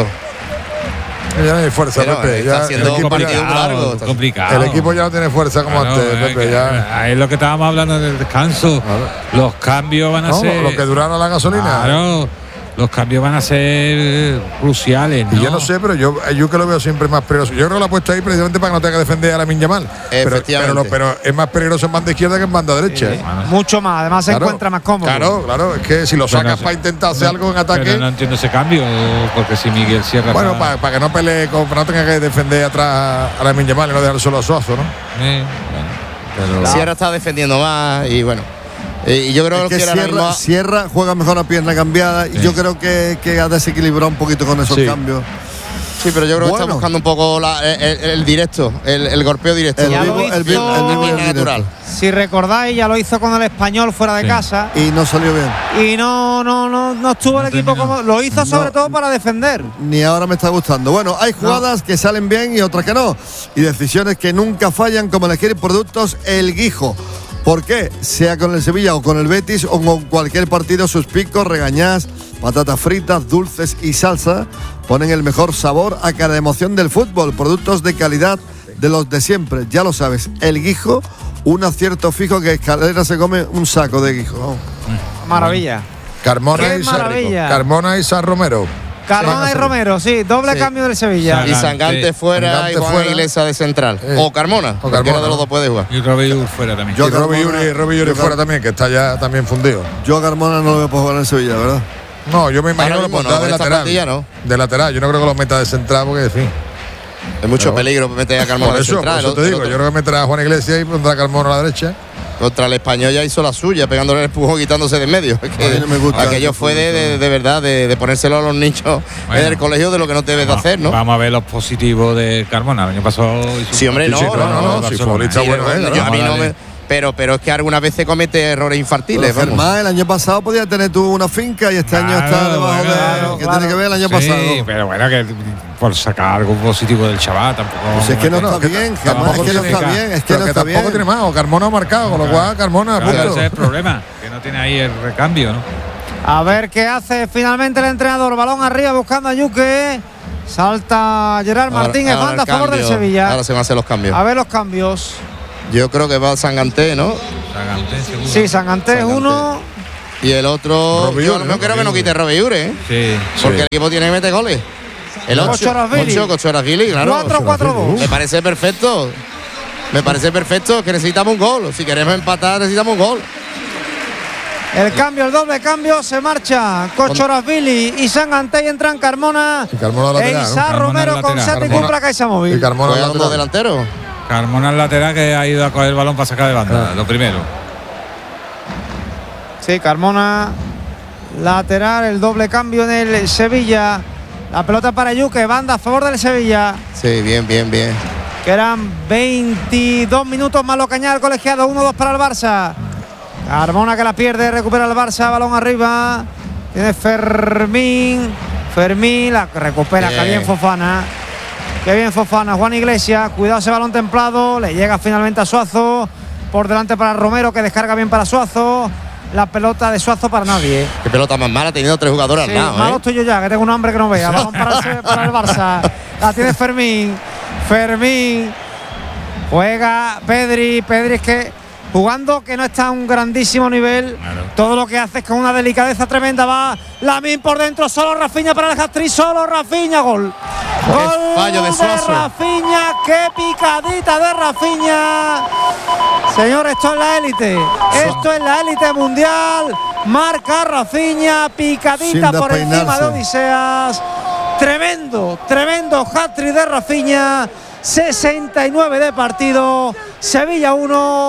Ya no hay fuerza, Pero, Pepe. está Ya, haciendo el equipo un partido ya, largo. Complicado. El equipo ya no tiene fuerza como Claro, antes, es Pepe. que, Ya. es lo que estábamos hablando del descanso. Claro. Los cambios van a No, ser. lo que duraron la gasolina. Claro, los cambios van a ser cruciales, ¿no? Y yo no sé, pero yo, yo que lo veo siempre más peligroso. Yo creo que lo ha puesto ahí precisamente para que no tenga que defender a Lamine Yamal. Pero, pero, lo- pero es más peligroso en banda izquierda que en banda derecha. ¿eh? Mucho más, además Claro, se encuentra más cómodo. Claro, claro, es que si lo Pero sacas no sé. para intentar hacer algo en ataque. Pero no entiendo ese cambio, porque si Miguel Sierra. Bueno, está- para, para que no pelee, con- para no tenga que defender atrás a Lamine Yamal y no dejar solo a Suazo, ¿no? Eh, bueno, pero- Sierra está defendiendo más y bueno. Y yo creo Es que que ahora Sierra, mismo Sierra juega mejor a pierna cambiada y yo creo que, que ha desequilibrado un poquito con esos Sí. cambios. Sí, pero yo creo que Bueno. está buscando un poco la- el, el- el directo, el, el golpeo directo. El Ya vivo, lo el vi- hizo- el vivo y el directo. natural. Si recordáis, ya lo hizo con el Español fuera de Sí. casa. Y no salió bien. Y no, no, no, no estuvo No el equipo terminó. como. Lo hizo sobre No. todo para defender. Ni ahora me está gustando. Bueno, hay jugadas que salen bien y otras que no. Y decisiones que nunca fallan, como elegir productos El Guijo. ¿Por qué? Sea con el Sevilla o con el Betis o con cualquier partido, sus picos, regañás, patatas fritas, dulces y salsa ponen el mejor sabor a cada emoción del fútbol. Productos de calidad de los de siempre. Ya lo sabes, El Guijo, un acierto fijo que Escalera se come un saco de guijo. Maravilla. Carmona Qué y, San, maravilla. Carmona y San Romero. Carmona y Romero, sí, doble Sí. cambio del Sevilla. Y Sangante fuera Sangante y Juan fuera. Iglesias de central. Eh. O Carmona. O Cualquiera Carmona, de los ¿no? dos puede jugar. Y Robert fuera también. Yo Y Robbie Carmona- Yuri, Robbie Yuri yo fuera Car- también, que está ya también fundido. Yo a Carmona no lo veo para jugar en Sevilla, ¿verdad? No, yo me imagino Ahora que lo mismo pondrá no, de en esta lateral. plantilla no. De lateral, yo no creo que lo meta de central porque, en fin. Hay mucho Pero- peligro meter a Carmona Por de eso, por central. eso el te otro- digo, yo creo que meterá a Juan Iglesias y pondrá a Carmona a la derecha. Contra el Español ya hizo la suya, pegándole el empujón, quitándose de en medio. Es que A mí no me gusta aquello ese fue de, fútbol. de, de verdad, de, de ponérselo a los niños Bueno. en el colegio de lo que no debes de Va- hacer, ¿no? Vamos a ver los positivos de Carmona. El año pasado hizo Sí, hombre, un no, partido no, con no, el sí, Barcelona. futbolista Sí, bueno, bueno, eh, yo a mí vamos a no darle. me- pero, pero es que algunas veces comete errores infantiles. Pero vamos. Germán, el año pasado podía tener tú una finca y este año Claro, está debajo bueno, de. claro, ¿Qué claro. tiene que ver el año Sí, pasado? pero bueno, que por sacar algo positivo del chaval tampoco. Pues es que no No, está que bien, ta- Germán, es tampoco que no tiene está que- bien, es que pero no que está tampoco bien. tiene más. O Carmona ha marcado, con lo cual Carmona, Claro, punto. ese es el problema, que no tiene ahí el recambio, ¿no? A ver qué hace finalmente el entrenador. Balón arriba buscando a Yuque. Salta Gerard Ahora- Martínez, ahora banda a el favor del cambio, Sevilla. Ahora se van a hacer los cambios. A ver los cambios. Yo creo que va Sangante, ¿no? Sangante, seguro. Sí, Sanganté Sangante. uno. Y el otro. Robbie Yo Ure, no ¿no? creo que no Robbie quite Robbie Ure, ¿eh? Sí. Porque Sí. el equipo tiene que meter goles. El ocho. Cochorasvili. ocho, Cochorasvili, claro. cuatro cuatro dos. Me parece perfecto. Me parece perfecto que necesitamos un gol. Si queremos empatar, necesitamos un gol. El cambio, el doble cambio, se marcha Cochorasvili y Sanganté y entran Carmona Y Carmona e lateral, ¿no? Isa Carmona Romero con lateral. Sete y Carmona- Cupra Caixa Y Móvil. Carmona Juegan lateral. dos delanteros. Carmona al lateral que ha ido a coger el balón para sacar de banda, lo primero. Sí, Carmona lateral, el doble cambio en el Sevilla. La pelota para Yuque, banda a favor del Sevilla. Sí, bien, bien, bien. Quedan veintidós minutos más lo que añade el colegiado, uno dos para el Barça. Carmona que la pierde, recupera el Barça, balón arriba. Tiene Fermín. Fermín la recupera, Bien. que bien Fofana. Qué bien Fofana, Juan Iglesias. Cuidado ese balón templado. Le llega finalmente a Suazo. Por delante para Romero, que descarga bien para Suazo. La pelota de Suazo para nadie. Qué pelota más mala, ha tenido tres jugadores Sí, al lado, malo ¿eh? estoy yo ya, que tengo un hambre que no vea. Balón para, el- para el Barça. La tiene Fermín. Fermín. Juega Pedri. Pedri es que jugando que no está a un grandísimo nivel. Claro. Todo lo que hace es con una delicadeza tremenda. Va Lamine por dentro. Solo Rafinha para el hat-trick. Solo Rafinha. Gol. Gol fallo de Suazo. Rafinha. Qué picadita de Rafinha. Señor, esto es la élite. Esto es la élite mundial. Marca Rafinha. Picadita Sin por encima de despeinarse. Odiseas. Tremendo, tremendo hat-trick de Rafinha. sesenta y nueve de partido. Sevilla uno,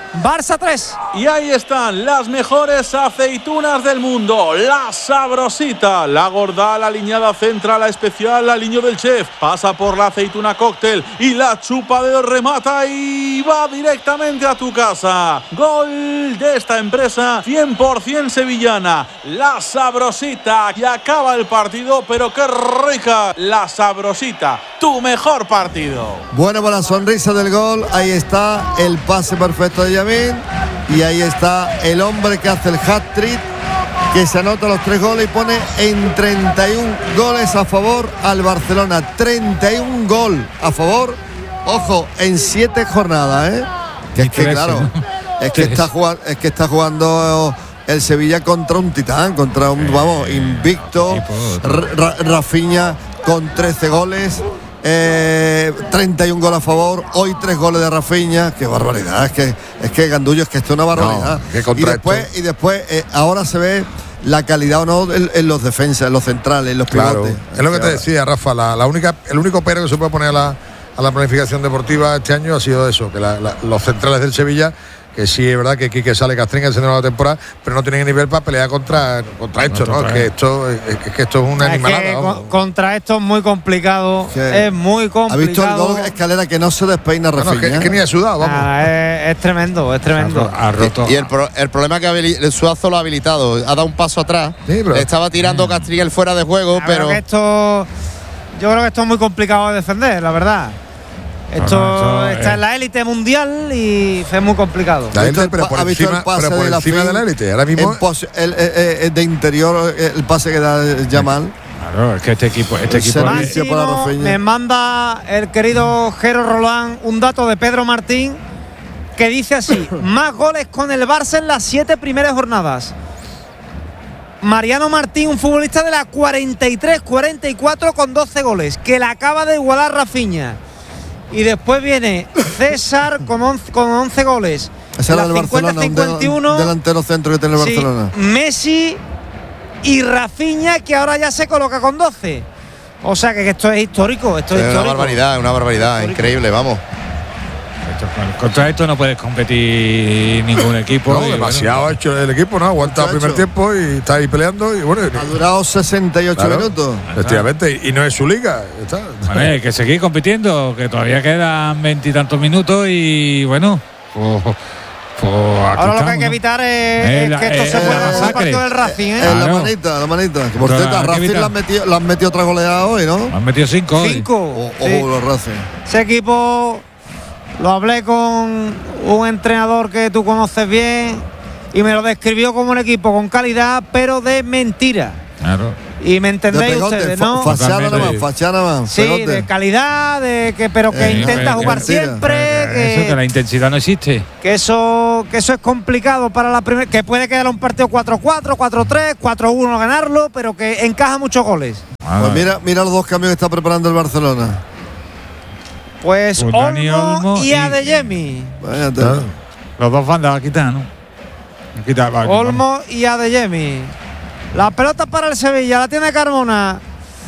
Barça tres. Y ahí están las mejores aceitunas del mundo. La Sabrosita, la gorda, la aliñada central, la especial, la aliño del chef. Pasa por la aceituna cóctel y la chupa de remata y va directamente a tu casa. Gol de esta empresa cien por ciento sevillana. La Sabrosita. Y acaba el partido, pero qué rica. La Sabrosita, tu mejor partido. Bueno, con la sonrisa del gol, ahí está el pase perfecto de Yamin y ahí está el hombre que hace el hat-trick, que se anota los tres goles y pone en treinta y uno goles a favor al Barcelona. treinta y uno gol a favor, ojo, en siete jornadas, ¿eh? Que es que trece, claro, ¿no? es, que está jugando, es que está jugando el Sevilla contra un titán, contra un, vamos, invicto. Ra- Rafinha con trece goles. Eh, treinta y uno goles a favor, hoy tres goles de Rafinha, qué barbaridad, es que es que Gandullo, es que esto es una barbaridad. No, y después, esto. y después eh, ahora se ve la calidad o no en, en los defensas, en los centrales, en los claro, pivotes. Es lo que te decía, Rafa, la, la única, el único pero que se puede poner a la, a la planificación deportiva este año ha sido eso, que la, la, los centrales del Sevilla, que sí es verdad que Quique sale Castrín en la temporada, pero no tienen nivel para pelear contra, contra esto, ¿no? Es que esto, es que esto es una es animalada. Que con, contra esto es muy complicado, es muy complicado. ¿Ha visto el gol Escalera que no se despeina Rafinha? No, no, es, que, es que ni ha sudado, vamos. Ah, es, es tremendo, es tremendo. Ha roto. Y, y el, pro, el problema es que el Suazo lo ha habilitado, ha dado un paso atrás. Sí, pero, estaba tirando mm. Castrín el fuera de juego, pero pero que esto, yo creo que esto es muy complicado de defender, la verdad. Esto, no, no, esto está es, en la élite mundial y es muy complicado. La élite, pero por encima, pero por encima de la élite. Ahora mismo pos, el, el, el, de interior, el pase que da Yamal. Claro, es que este equipo, este equipo Máximo, me manda el querido Jero Roland un dato de Pedro Martín que dice así: más goles con el Barça en las siete primeras jornadas. Mariano Martín, un futbolista de la cuarenta y tres cuarenta y cuatro con doce goles, que la acaba de igualar Rafinha. Y después viene César con once, con once goles. Ese era el Barcelona, cincuenta y uno, un delantero centro que tiene el Barcelona. Sí, Messi y Rafinha, que ahora ya se coloca con doce. O sea que esto es histórico. Esto es, es una histórico. barbaridad, una barbaridad, histórico. Increíble, vamos. Contra esto no puedes competir ningún equipo. No, demasiado bueno, hecho el equipo, ¿no? Aguanta el primer tiempo y está ahí peleando. Y bueno, ha durado sesenta y ocho claro, minutos. Efectivamente, y no es su liga. Está. Bueno, hay que seguir compitiendo, que todavía quedan veintitantos minutos y bueno, pues, pues ahora estamos, lo que hay que evitar es, es la, que esto eh, se pueda en el partido del Racing, ¿eh? Claro. La manita, la manita. Que por cierto, a Racing le han metido, le han metido otra goleada hoy, ¿no? Han metido cinco. Cinco. Ojo, sí. Los Racing. Ese equipo. Lo hablé con un entrenador que tú conoces bien y me lo describió como un equipo con calidad, pero de mentira. Claro. Y me entendéis pegote, ustedes, ¿no? Fachada nada más, fachada nada más. Sí, pegote. De calidad, de que, pero que eh, intenta eh, jugar mentira. siempre. Eh, que, eso, que la intensidad no existe. Que eso, que eso es complicado para la primera. Que puede quedar un partido cuatro cuatro, cuatro tres, cuatro uno ganarlo, pero que encaja muchos goles. Ah, pues mira, mira los dos cambios que está preparando el Barcelona. Pues Olmo, Olmo y, y Adeyemi. Claro. Los dos van a quitar, ¿no? Quita, va, Olmo y Adeyemi. La pelota para el Sevilla, la tiene Carmona.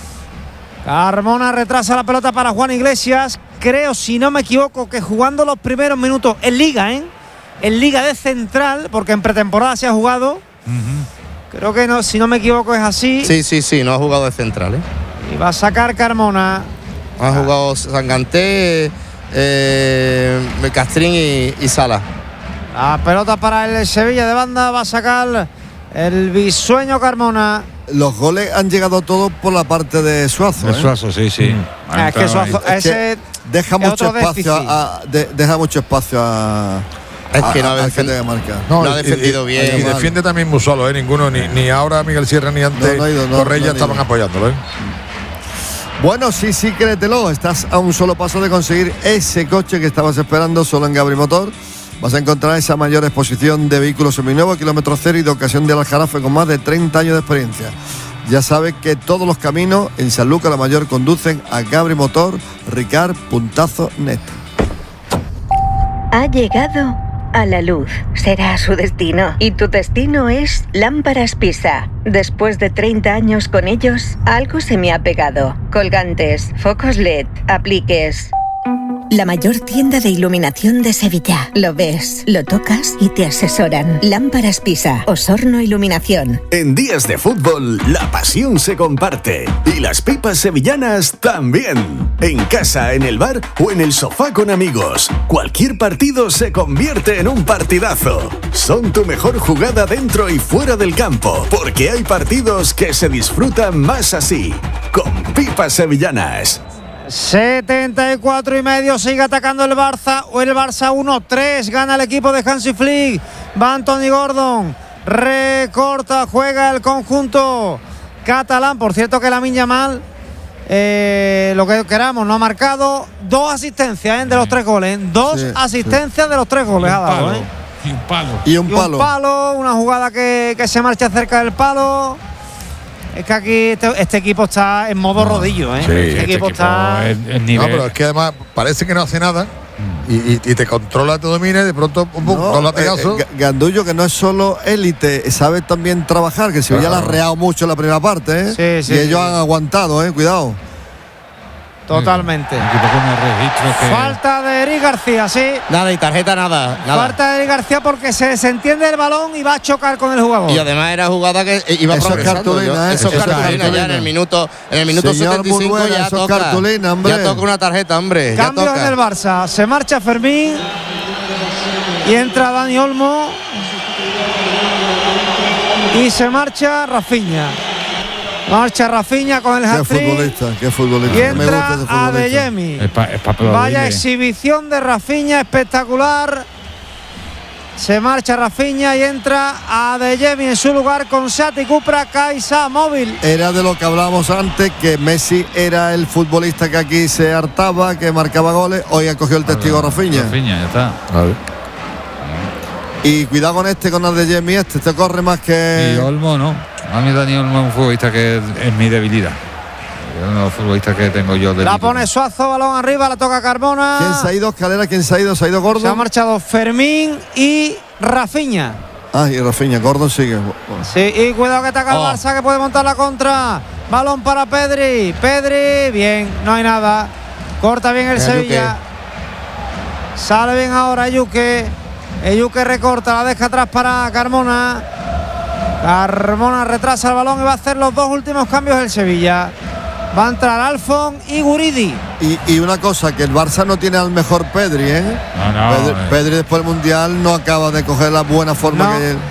Carmona retrasa la pelota para Juan Iglesias. Creo, si no me equivoco, que jugando los primeros minutos en Liga, ¿eh? En Liga de Central, porque en pretemporada se ha jugado. Uh-huh. Creo que no, si no me equivoco es así. Sí, sí, sí, no ha jugado de Central, ¿eh? Y va a sacar Carmona. Ha jugado Sanganté, eh, Castrín y, y Sala. La pelota para el Sevilla de banda, va a sacar el bisueño Carmona. Los goles han llegado todos por la parte de Suazo. De Suazo, ¿eh? sí, sí. Mm. Es que Suazo, es ese que deja mucho espacio a, de, deja mucho espacio a. Es que no a, ha, defend... no, no ha defendido y, bien. Y, y defiende también muy solo, ¿eh? Ninguno, ni, ni ahora Miguel Sierra ni antes no, no ido, no, Correia no estaban ido. apoyándolo, ¿eh? Bueno, sí, sí, créetelo. Estás a un solo paso de conseguir ese coche que estabas esperando solo en Gabri Motor. Vas a encontrar esa mayor exposición de vehículos seminuevos, kilómetro cero y de ocasión de Aljarafe con más de treinta años de experiencia. Ya sabes que todos los caminos en Sanlúcar la Mayor conducen a Gabri Motor, Ricard Puntazo Net. Ha llegado a la luz. Será su destino. Y tu destino es Lámparas Pisa. Después de treinta años con ellos, algo se me ha pegado. Colgantes, focos L E D, apliques. la mayor tienda de iluminación de Sevilla. Lo ves, lo tocas y te asesoran. Lámparas Pisa, Osorno Iluminación. En días de fútbol, la pasión se comparte. Y las pipas sevillanas también. En casa, en el bar o en el sofá con amigos. Cualquier partido se convierte en un partidazo. Son tu mejor jugada dentro y fuera del campo. Porque hay partidos que se disfrutan más así. Con pipas sevillanas. setenta y cuatro y medio, sigue atacando el Barça, o el Barça uno tres, gana el equipo de Hansi Flick, va Anthony Gordon, recorta, juega el conjunto catalán, por cierto que Lamine Yamal, eh, lo que queramos, no ha marcado, dos asistencias ¿eh? de los tres goles, dos sí, asistencias sí. de los tres goles ha dado. ¿eh? Y un palo. Y un palo. Y un palo, una jugada que, que se marcha cerca del palo. Es que aquí este, este equipo está en modo no, rodillo, ¿eh? Sí, este, este equipo, equipo está. Es, es nivel. No, pero es que además parece que no hace nada mm. y, y, y te controla, te domina y de pronto un no, dos latigazos. Eh, eh, Gandullo, que no es solo élite, sabe también trabajar, que Sevilla claro. la ha reado mucho en la primera parte, ¿eh? Sí, sí, y ellos sí. han aguantado, ¿eh? Cuidado. Totalmente. Que... Falta de Eric García, sí. Nada, y tarjeta nada, nada. Falta de Eric García porque se desentiende el balón y va a chocar con el jugador. Y además era jugada que iba eso progresando. Es cartulina, eso, eso es cartulina, cartulina ya en el minuto, en el minuto Señor setenta y cinco Murguera, ya eso toca. Es cartulina, hombre. Ya toca una tarjeta, hombre. Cambios ya toca. en el Barça. Se marcha Fermín y entra Dani Olmo y se marcha Rafinha. Marcha Rafinha con el hat-trick. Qué futbolista, qué futbolista. Y entra Adeyemi. Vaya exhibición de Rafinha espectacular. Se marcha Rafinha y entra Adeyemi en su lugar con Sati Cupra Caixa Móvil. Era de lo que hablábamos antes, que Messi era el futbolista que aquí se hartaba, que marcaba goles. Hoy ha cogido el testigo Rafinha. Rafinha, ya está. Vale. Y cuidado con este, con Adeyemi, este te corre más que. Y Olmo no. A mí Dani Olmo es un futbolista que es, es mi debilidad. Es uno de los futbolistas que tengo yo. La pone Suazo, balón arriba, la toca Carmona. ¿Quién se ha ido? Escalera, ¿quién se ha ido? Se ha ido Gordon. Se ha marchado Fermín y Rafinha. Ah, y Rafinha, Gordon sigue. Sí, y cuidado que ataca el oh. Barça, que puede montar la contra. Balón para Pedri. Pedri, bien, no hay nada. Corta bien el Mira, Sevilla. Yuque. Sale bien ahora Yuque. Yuque recorta, la deja atrás para Carmona. Carmona retrasa el balón y va a hacer los dos últimos cambios del Sevilla. Va a entrar Alfon y Guridi. Y, y una cosa, que el Barça no tiene al mejor Pedri, ¿eh? No, no. Pedri, eh. Pedri después del Mundial no acaba de coger la buena forma no. que él.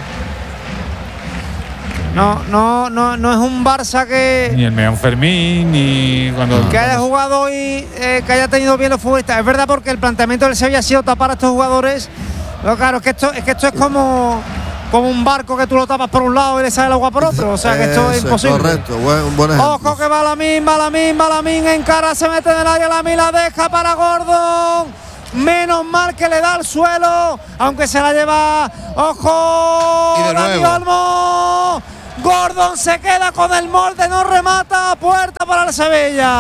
No, no, no, no es un Barça que. Ni el Meón Fermín, ni cuando. Que haya jugado hoy, eh, que haya tenido bien los futbolistas. Es verdad, porque el planteamiento del Sevilla ha sido tapar a estos jugadores. Pero claro, es que esto es, que esto es como. Como un barco que tú lo tapas por un lado y le sale el agua por otro. O sea que esto es imposible. Correcto, buen, buen ejemplo. Ojo que va Lamine, va Lamine, va Lamine en cara, se mete en el área, Lamine la deja para Gordon. Menos mal que le da al suelo, aunque se la lleva. Ojo, y de Dani nuevo. Olmo. Gordon se queda con el molde, no remata, puerta para el Sevilla.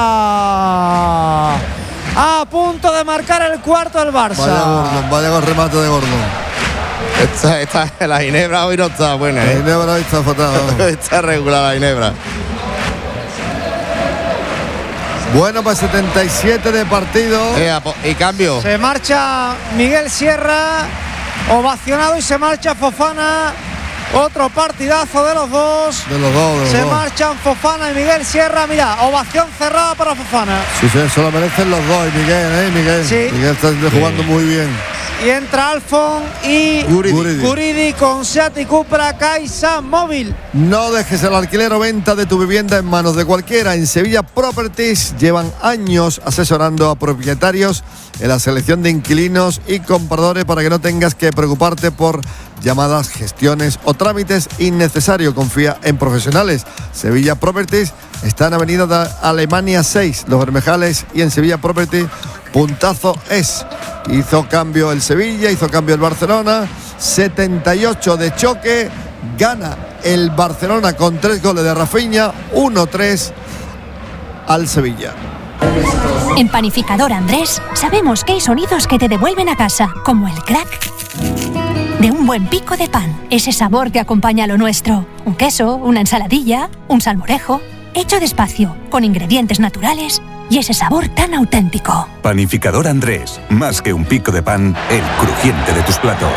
A punto de marcar el cuarto el Barça. Vaya Gordon, vaya con remate de Gordon. Esta, esta, la Ginebra hoy no está buena, La ¿eh? Ginebra hoy está fatal. Está regular la Ginebra. Bueno, para setenta y siete de partido. Eh, y cambio. Se marcha Miguel Sierra, ovacionado, y se marcha Fofana. Otro partidazo de los dos. De los dos, de los Se dos. marchan Fofana y Miguel Sierra. Mira, ovación cerrada para Fofana. Sí, sí, se lo merecen los dos. Y Miguel, ¿eh? Miguel. Sí. Miguel está jugando muy bien. Y entra Alfon y Guridi, Guridi con Seat Cupra Caixa Móvil. No dejes el alquiler o venta de tu vivienda en manos de cualquiera. En Sevilla Properties llevan años asesorando a propietarios en la selección de inquilinos y compradores para que no tengas que preocuparte por llamadas, gestiones o trámites innecesarios. Confía en profesionales. Sevilla Properties está en Avenida de Alemania seis, Los Bermejales, y en Sevilla Properties puntazo es. Hizo cambio el Sevilla, hizo cambio el Barcelona. setenta y ocho de choque. Gana el Barcelona con tres goles de Rafinha. uno tres al Sevilla. En Panificador Andrés sabemos que hay sonidos que te devuelven a casa, como el crack de un buen pico de pan, ese sabor que acompaña a lo nuestro. Un queso, una ensaladilla, un salmorejo, hecho despacio, con ingredientes naturales y ese sabor tan auténtico. Panificador Andrés, más que un pico de pan, el crujiente de tus platos.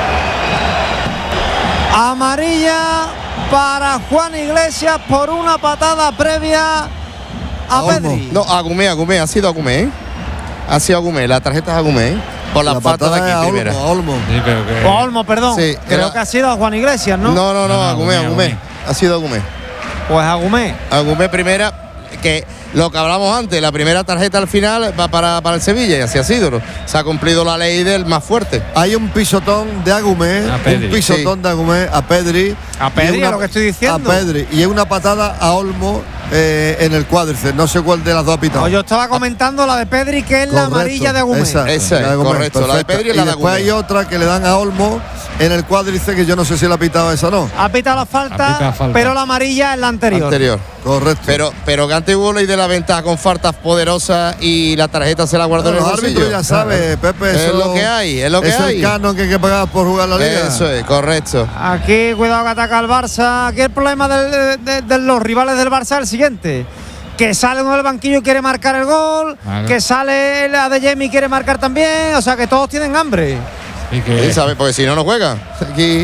Amarilla para Juan Iglesias por una patada previa a Pedri. No, Agumé, Agumé, ha sido Agumé, ¿eh? Ha sido Agumé, la tarjeta es Agumé, ¿eh? Por la, la falta de aquí Olmo, primera. Olmo. Sí, pero que... O Olmo, perdón. Sí, Creo era... que ha sido a Juan Iglesias, ¿no? No, no, no, no Agumé, Agumé, Agumé. Ha sido Agumé. Pues Agumé. Agumé primera, que lo que hablamos antes, la primera tarjeta al final va para, para el Sevilla y así ha sido, ¿no? Se ha cumplido la ley del más fuerte. Hay un pisotón de Agumé, un pisotón sí. de Agumé a Pedri. A Pedri, es lo que estoy diciendo. A Pedri. Y es una patada a Olmo eh, en el cuádriceps. No sé cuál de las dos ha pitado. No, yo estaba comentando la de Pedri, que es correcto, la amarilla de Agumé. Esa, esa es, Agumé, correcto. Perfecto. La de Pedri es la y de Agumé. Después hay otra que le dan a Olmo en el cuádriceps, que yo no sé si la ha pitado esa o no. Ha pitado la falta, pitado falta, pero la amarilla es la anterior. Anterior. Correcto. Pero, pero que antes hubo ley de la ventaja con faltas poderosas y la tarjeta se la guardó en el bolsillo. Los árbitros ya sabe, Pepe. Es eso, lo que hay, es lo que es hay. Es el canon que hay que pagar por jugar la liga. Eso es, correcto. Aquí, cuidado que ataca el Barça. Aquí el problema de, de, de los rivales del Barça es el siguiente. Que sale uno del banquillo y quiere marcar el gol. Vale. Que sale el Adeyemi y quiere marcar también. O sea que todos tienen hambre. ¿Y qué? Sí, ¿sabes? Porque si no, no juega. Aquí.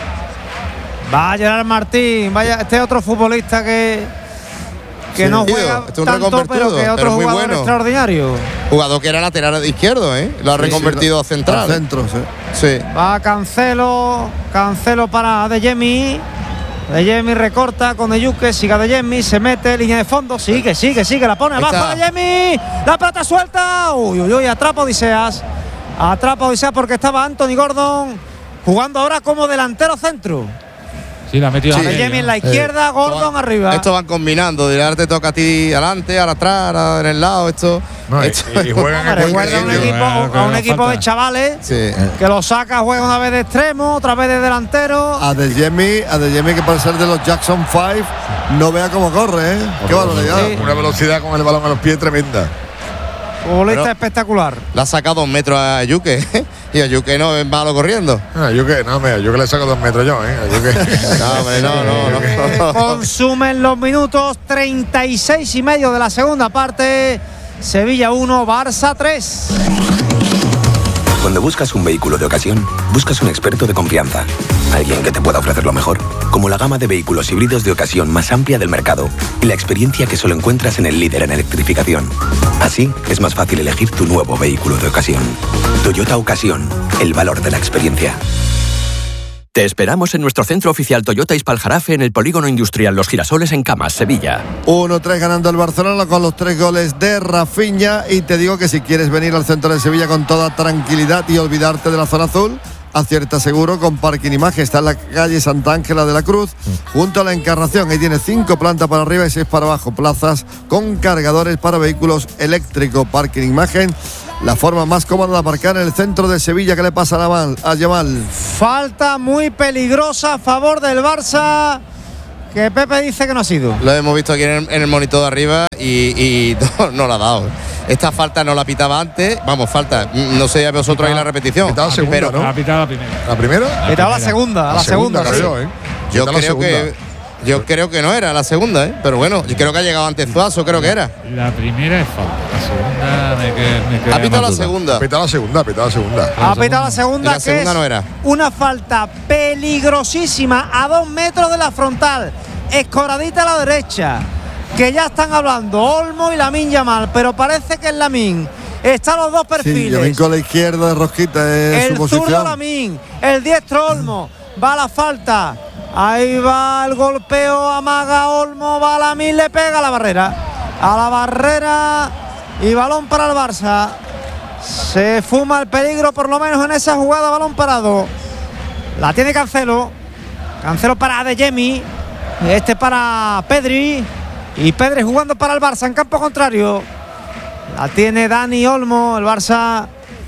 Va Gerard Martín. Vaya, este es otro futbolista que, que sí, no juega este tanto, pero que es otro jugador bueno. extraordinario. Jugador que era lateral izquierdo, ¿eh? Lo ha sí, reconvertido sí, a central. Al centro, sí. sí. Va Cancelo. Cancelo para Adeyemi. Adeyemi recorta con Eyuque, sigue Adeyemi, se mete, línea de fondo, sigue, sigue, sigue, la pone abajo Adeyemi, la plata suelta, uy, uy, uy, atrapa Odiseas, atrapa Odiseas porque estaba Anthony Gordon jugando ahora como delantero centro. Sí, la ha metido sí. Adeyemi en la izquierda, eh. Gordon esto van, arriba. Esto van combinando, de ahora te toca a ti adelante, ahora atrás, ahora en el lado, esto. No, esto y, y juegan no, recuerda a un equipo, a un equipo de chavales sí. que lo saca, juega una vez de extremo, otra vez de delantero. Adeyemi, Adeyemi que para ser de los Jackson Five, no vea cómo corre, ¿eh? Qué barbaridad. Sí. Una velocidad con el balón a los pies tremenda. Futbolista espectacular. Le ha sacado dos metros a Yuque y a Yuque no es malo corriendo. Ah, Yuque, no, mira, Yuque le saco dos metros yo, ¿eh? A Yuque. no, hombre, no, no, no. Consumen los minutos treinta y seis y medio de la segunda parte. Sevilla uno, Barça tres. Cuando buscas un vehículo de ocasión, buscas un experto de confianza. Alguien que te pueda ofrecer lo mejor, como la gama de vehículos híbridos de ocasión más amplia del mercado y la experiencia que solo encuentras en el líder en electrificación. Así, es más fácil elegir tu nuevo vehículo de ocasión. Toyota Ocasión, el valor de la experiencia. Te esperamos en nuestro centro oficial Toyota Ispaljarafe en el Polígono Industrial Los Girasoles en Camas, Sevilla. uno tres ganando el Barcelona con los tres goles de Rafinha. Y te digo que si quieres venir al centro de Sevilla con toda tranquilidad y olvidarte de la zona azul, acierta seguro con Parking Imagen. Está en la calle Santa Ángela de la Cruz, junto a la Encarnación. Ahí tiene cinco plantas para arriba y seis para abajo. Plazas con cargadores para vehículos eléctricos. Parking Imagen, la forma más cómoda de aparcar en el centro de Sevilla. ¿Qué le pasa a Yamal? Falta muy peligrosa a favor del Barça, que Pepe dice que no ha sido. Lo hemos visto aquí en el, en el monitor de arriba y, y no, no la ha dado. Esta falta no la pitaba antes. Vamos, falta. No sé a vosotros ahí la repetición. Ha pitado la segunda, pero, ¿no? Ha pitado la primera. ¿La primera? Ha pitado la segunda. A la, la segunda, segunda creo, ¿eh? Yo creo que... Yo creo que no era la segunda, ¿eh? Pero bueno, yo creo que ha llegado antes Zuazo, creo que era. La primera es falta, la segunda me queda, me queda ha pitado la duda. segunda. Ha pitado la segunda, ha pitado la segunda. Ha pitado la segunda, la que segunda es no era. Una falta peligrosísima a dos metros de la frontal, escoradita a la derecha, que ya están hablando Olmo y Lamine Yamal, pero parece que es Lamine. Están los dos perfiles. Sí, Lamine con la izquierda de Rosquita es el su posición. zurdo Lamine, el diestro Olmo. Va la falta. Ahí va el golpeo, amaga Olmo, va Lamine, le pega a la barrera. A la barrera y balón para el Barça. Se fuma el peligro, por lo menos en esa jugada, balón parado. La tiene Cancelo. Cancelo para Adeyemi. Este para Pedri. Y Pedri jugando para el Barça en campo contrario. La tiene Dani Olmo, el Barça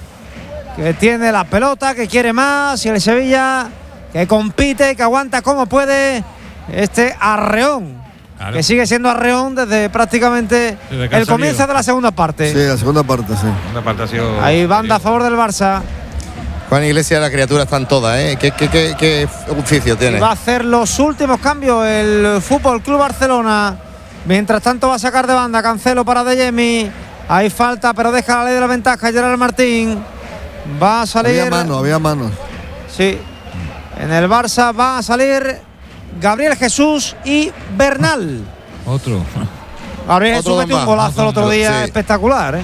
que tiene la pelota, que quiere más. Y el Sevilla que compite, que aguanta como puede. Este Arreón, claro, que sigue siendo Arreón desde prácticamente desde el comienzo salido de la segunda parte. Sí, la segunda parte, sí. La segunda parte ha sido... Ahí banda a favor del Barça. Juan Iglesias, la criatura están todas, ¿eh? ¿Qué, qué, qué, qué oficio tiene? Va a hacer los últimos cambios el Fútbol Club Barcelona Mientras tanto va a sacar de banda Cancelo para Adeyemi. Hay falta, pero deja la ley de la ventaja Gerard Martín. Va a salir. Había mano, había mano. Sí. En el Barça va a salir Gabriel Jesús y Bernal. Otro. Gabriel Jesús metió un golazo el otro día, sí. Espectacular, ¿eh?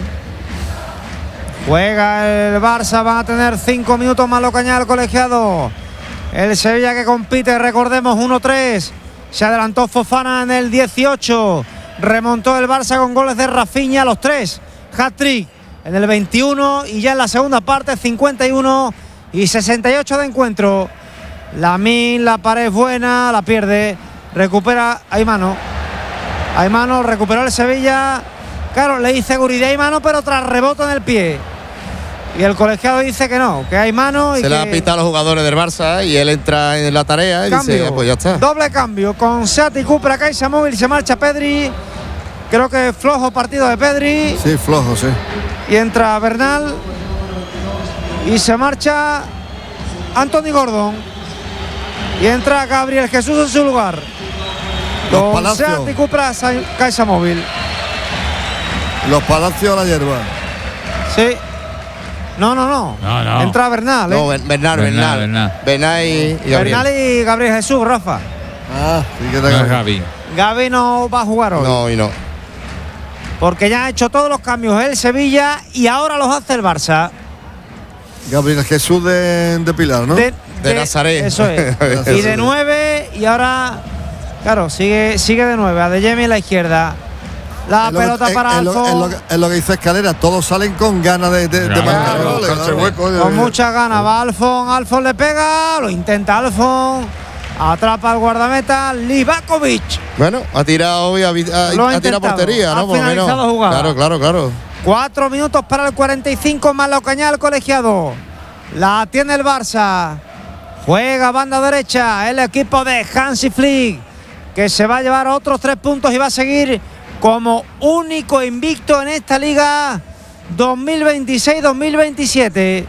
Juega el Barça, van a tener cinco minutos más lo cañal colegiado. El Sevilla que compite, recordemos, uno tres. Se adelantó Fofana en el dieciocho. Remontó el Barça con goles de Rafinha, los tres. Hat-trick en el veintiuno y ya en la segunda parte, cincuenta y uno y sesenta y ocho de encuentro. Lamine, la pared es buena, la pierde. Recupera, hay mano. Hay mano, recuperó el Sevilla. Claro, le dice Guridi, hay mano, pero tras rebote en el pie. Y el colegiado dice que no, que hay mano. Y se que... le ha pitado a los jugadores del Barça y él entra en la tarea y cambio, dice, pues ya está. Doble cambio, con Seat y Cupra, Caixa Móvil, se marcha Pedri. Creo que flojo partido de Pedri. Sí, flojo, sí. Y entra Bernal. Y se marcha Anthony Gordon. Y entra Gabriel Jesús en su lugar. Los con Palacios. Seat y Cupra, Caixa Móvil. Los Palacios a la hierba. Sí. No, no, no. No, no. Entra Bernal, ¿eh? No, Bernal, Bernal. Bernal, Bernal y, y Gabriel. Bernal y Gabriel Jesús, Rafa. Ah, sí que no es Gaby. Gaby no va a jugar hoy. No, y no. Porque ya ha hecho todos los cambios el Sevilla y ahora los hace el Barça. Gabriel Jesús de, de Pilar, ¿no? De, de, de Nazaret. Eso es. Y de nueve y ahora, claro, sigue, sigue de nueve. Adeyemi en la izquierda. La es pelota que, para es, Alfon. Es lo, es lo que dice Escalera, todos salen con ganas de, de, claro, de marcar claro, goles. Claro, hueco, con muchas ganas. Va Alfon, Alfon le pega, lo intenta Alfon. Atrapa al guardameta Livakovic. Bueno, ha tirado hoy, ha, ha, ha tirado portería, ¿no? Ha finalizado jugada. Claro, claro, claro. Cuatro minutos para el cuarenta y cinco más la cañal colegiado. La tiene el Barça. Juega banda derecha el equipo de Hansi Flick, que se va a llevar otros tres puntos y va a seguir como único invicto en esta liga dos mil veintiséis dos mil veintisiete.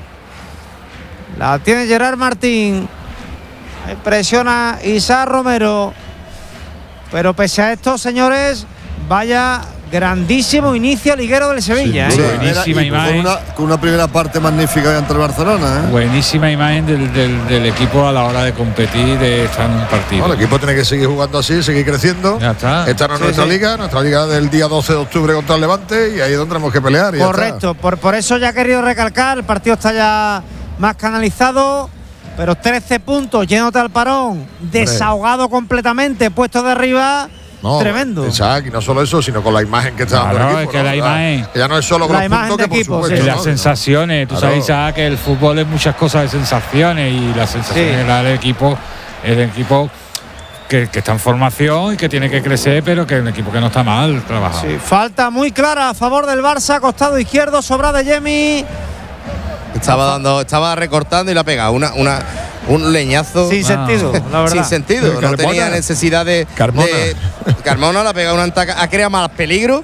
La tiene Gerard Martín. Presiona Isaac Romero. Pero pese a esto, señores, vaya grandísimo inicio liguero del Sevilla. Sí, ¿eh? sí, buenísima y imagen. Con una, con una primera parte magnífica ante el Barcelona. ¿eh? Buenísima imagen del, del, del equipo a la hora de competir, de estar en un partido. No, el equipo tiene que seguir jugando así, seguir creciendo. Ya está. Esta no es Sí, nuestra sí. liga, nuestra liga del día doce de octubre contra el Levante y ahí es donde tenemos que pelear. Y ya Correcto, está. por, por eso ya he querido recalcar, el partido está ya más canalizado, pero trece puntos, yéndote al parón, desahogado completamente, puesto de arriba, No, tremendo. Exacto, y no solo eso, sino con la imagen que está dando Claro, el equipo. es que ¿no? la imagen- Que ya no es solo con La los imagen puntos, de que por equipo, supuesto, Y sí. las ¿no? sensaciones, tú Claro. sabes, Isaac, que el fútbol es muchas cosas de sensaciones y las sensaciones Sí. que da el equipo, el equipo que, que está en formación y que tiene que crecer, pero que es un equipo que no está mal trabajado. Sí, falta muy clara a favor del Barça, costado izquierdo, sobra de Yemi. Estaba dando, estaba recortando y la pega. Una, una, un leñazo. Sin sentido, la verdad. Sin sentido. No Carmona. tenía necesidad de. Carmona. de- Carmona la pega una antaca, ha creado más peligro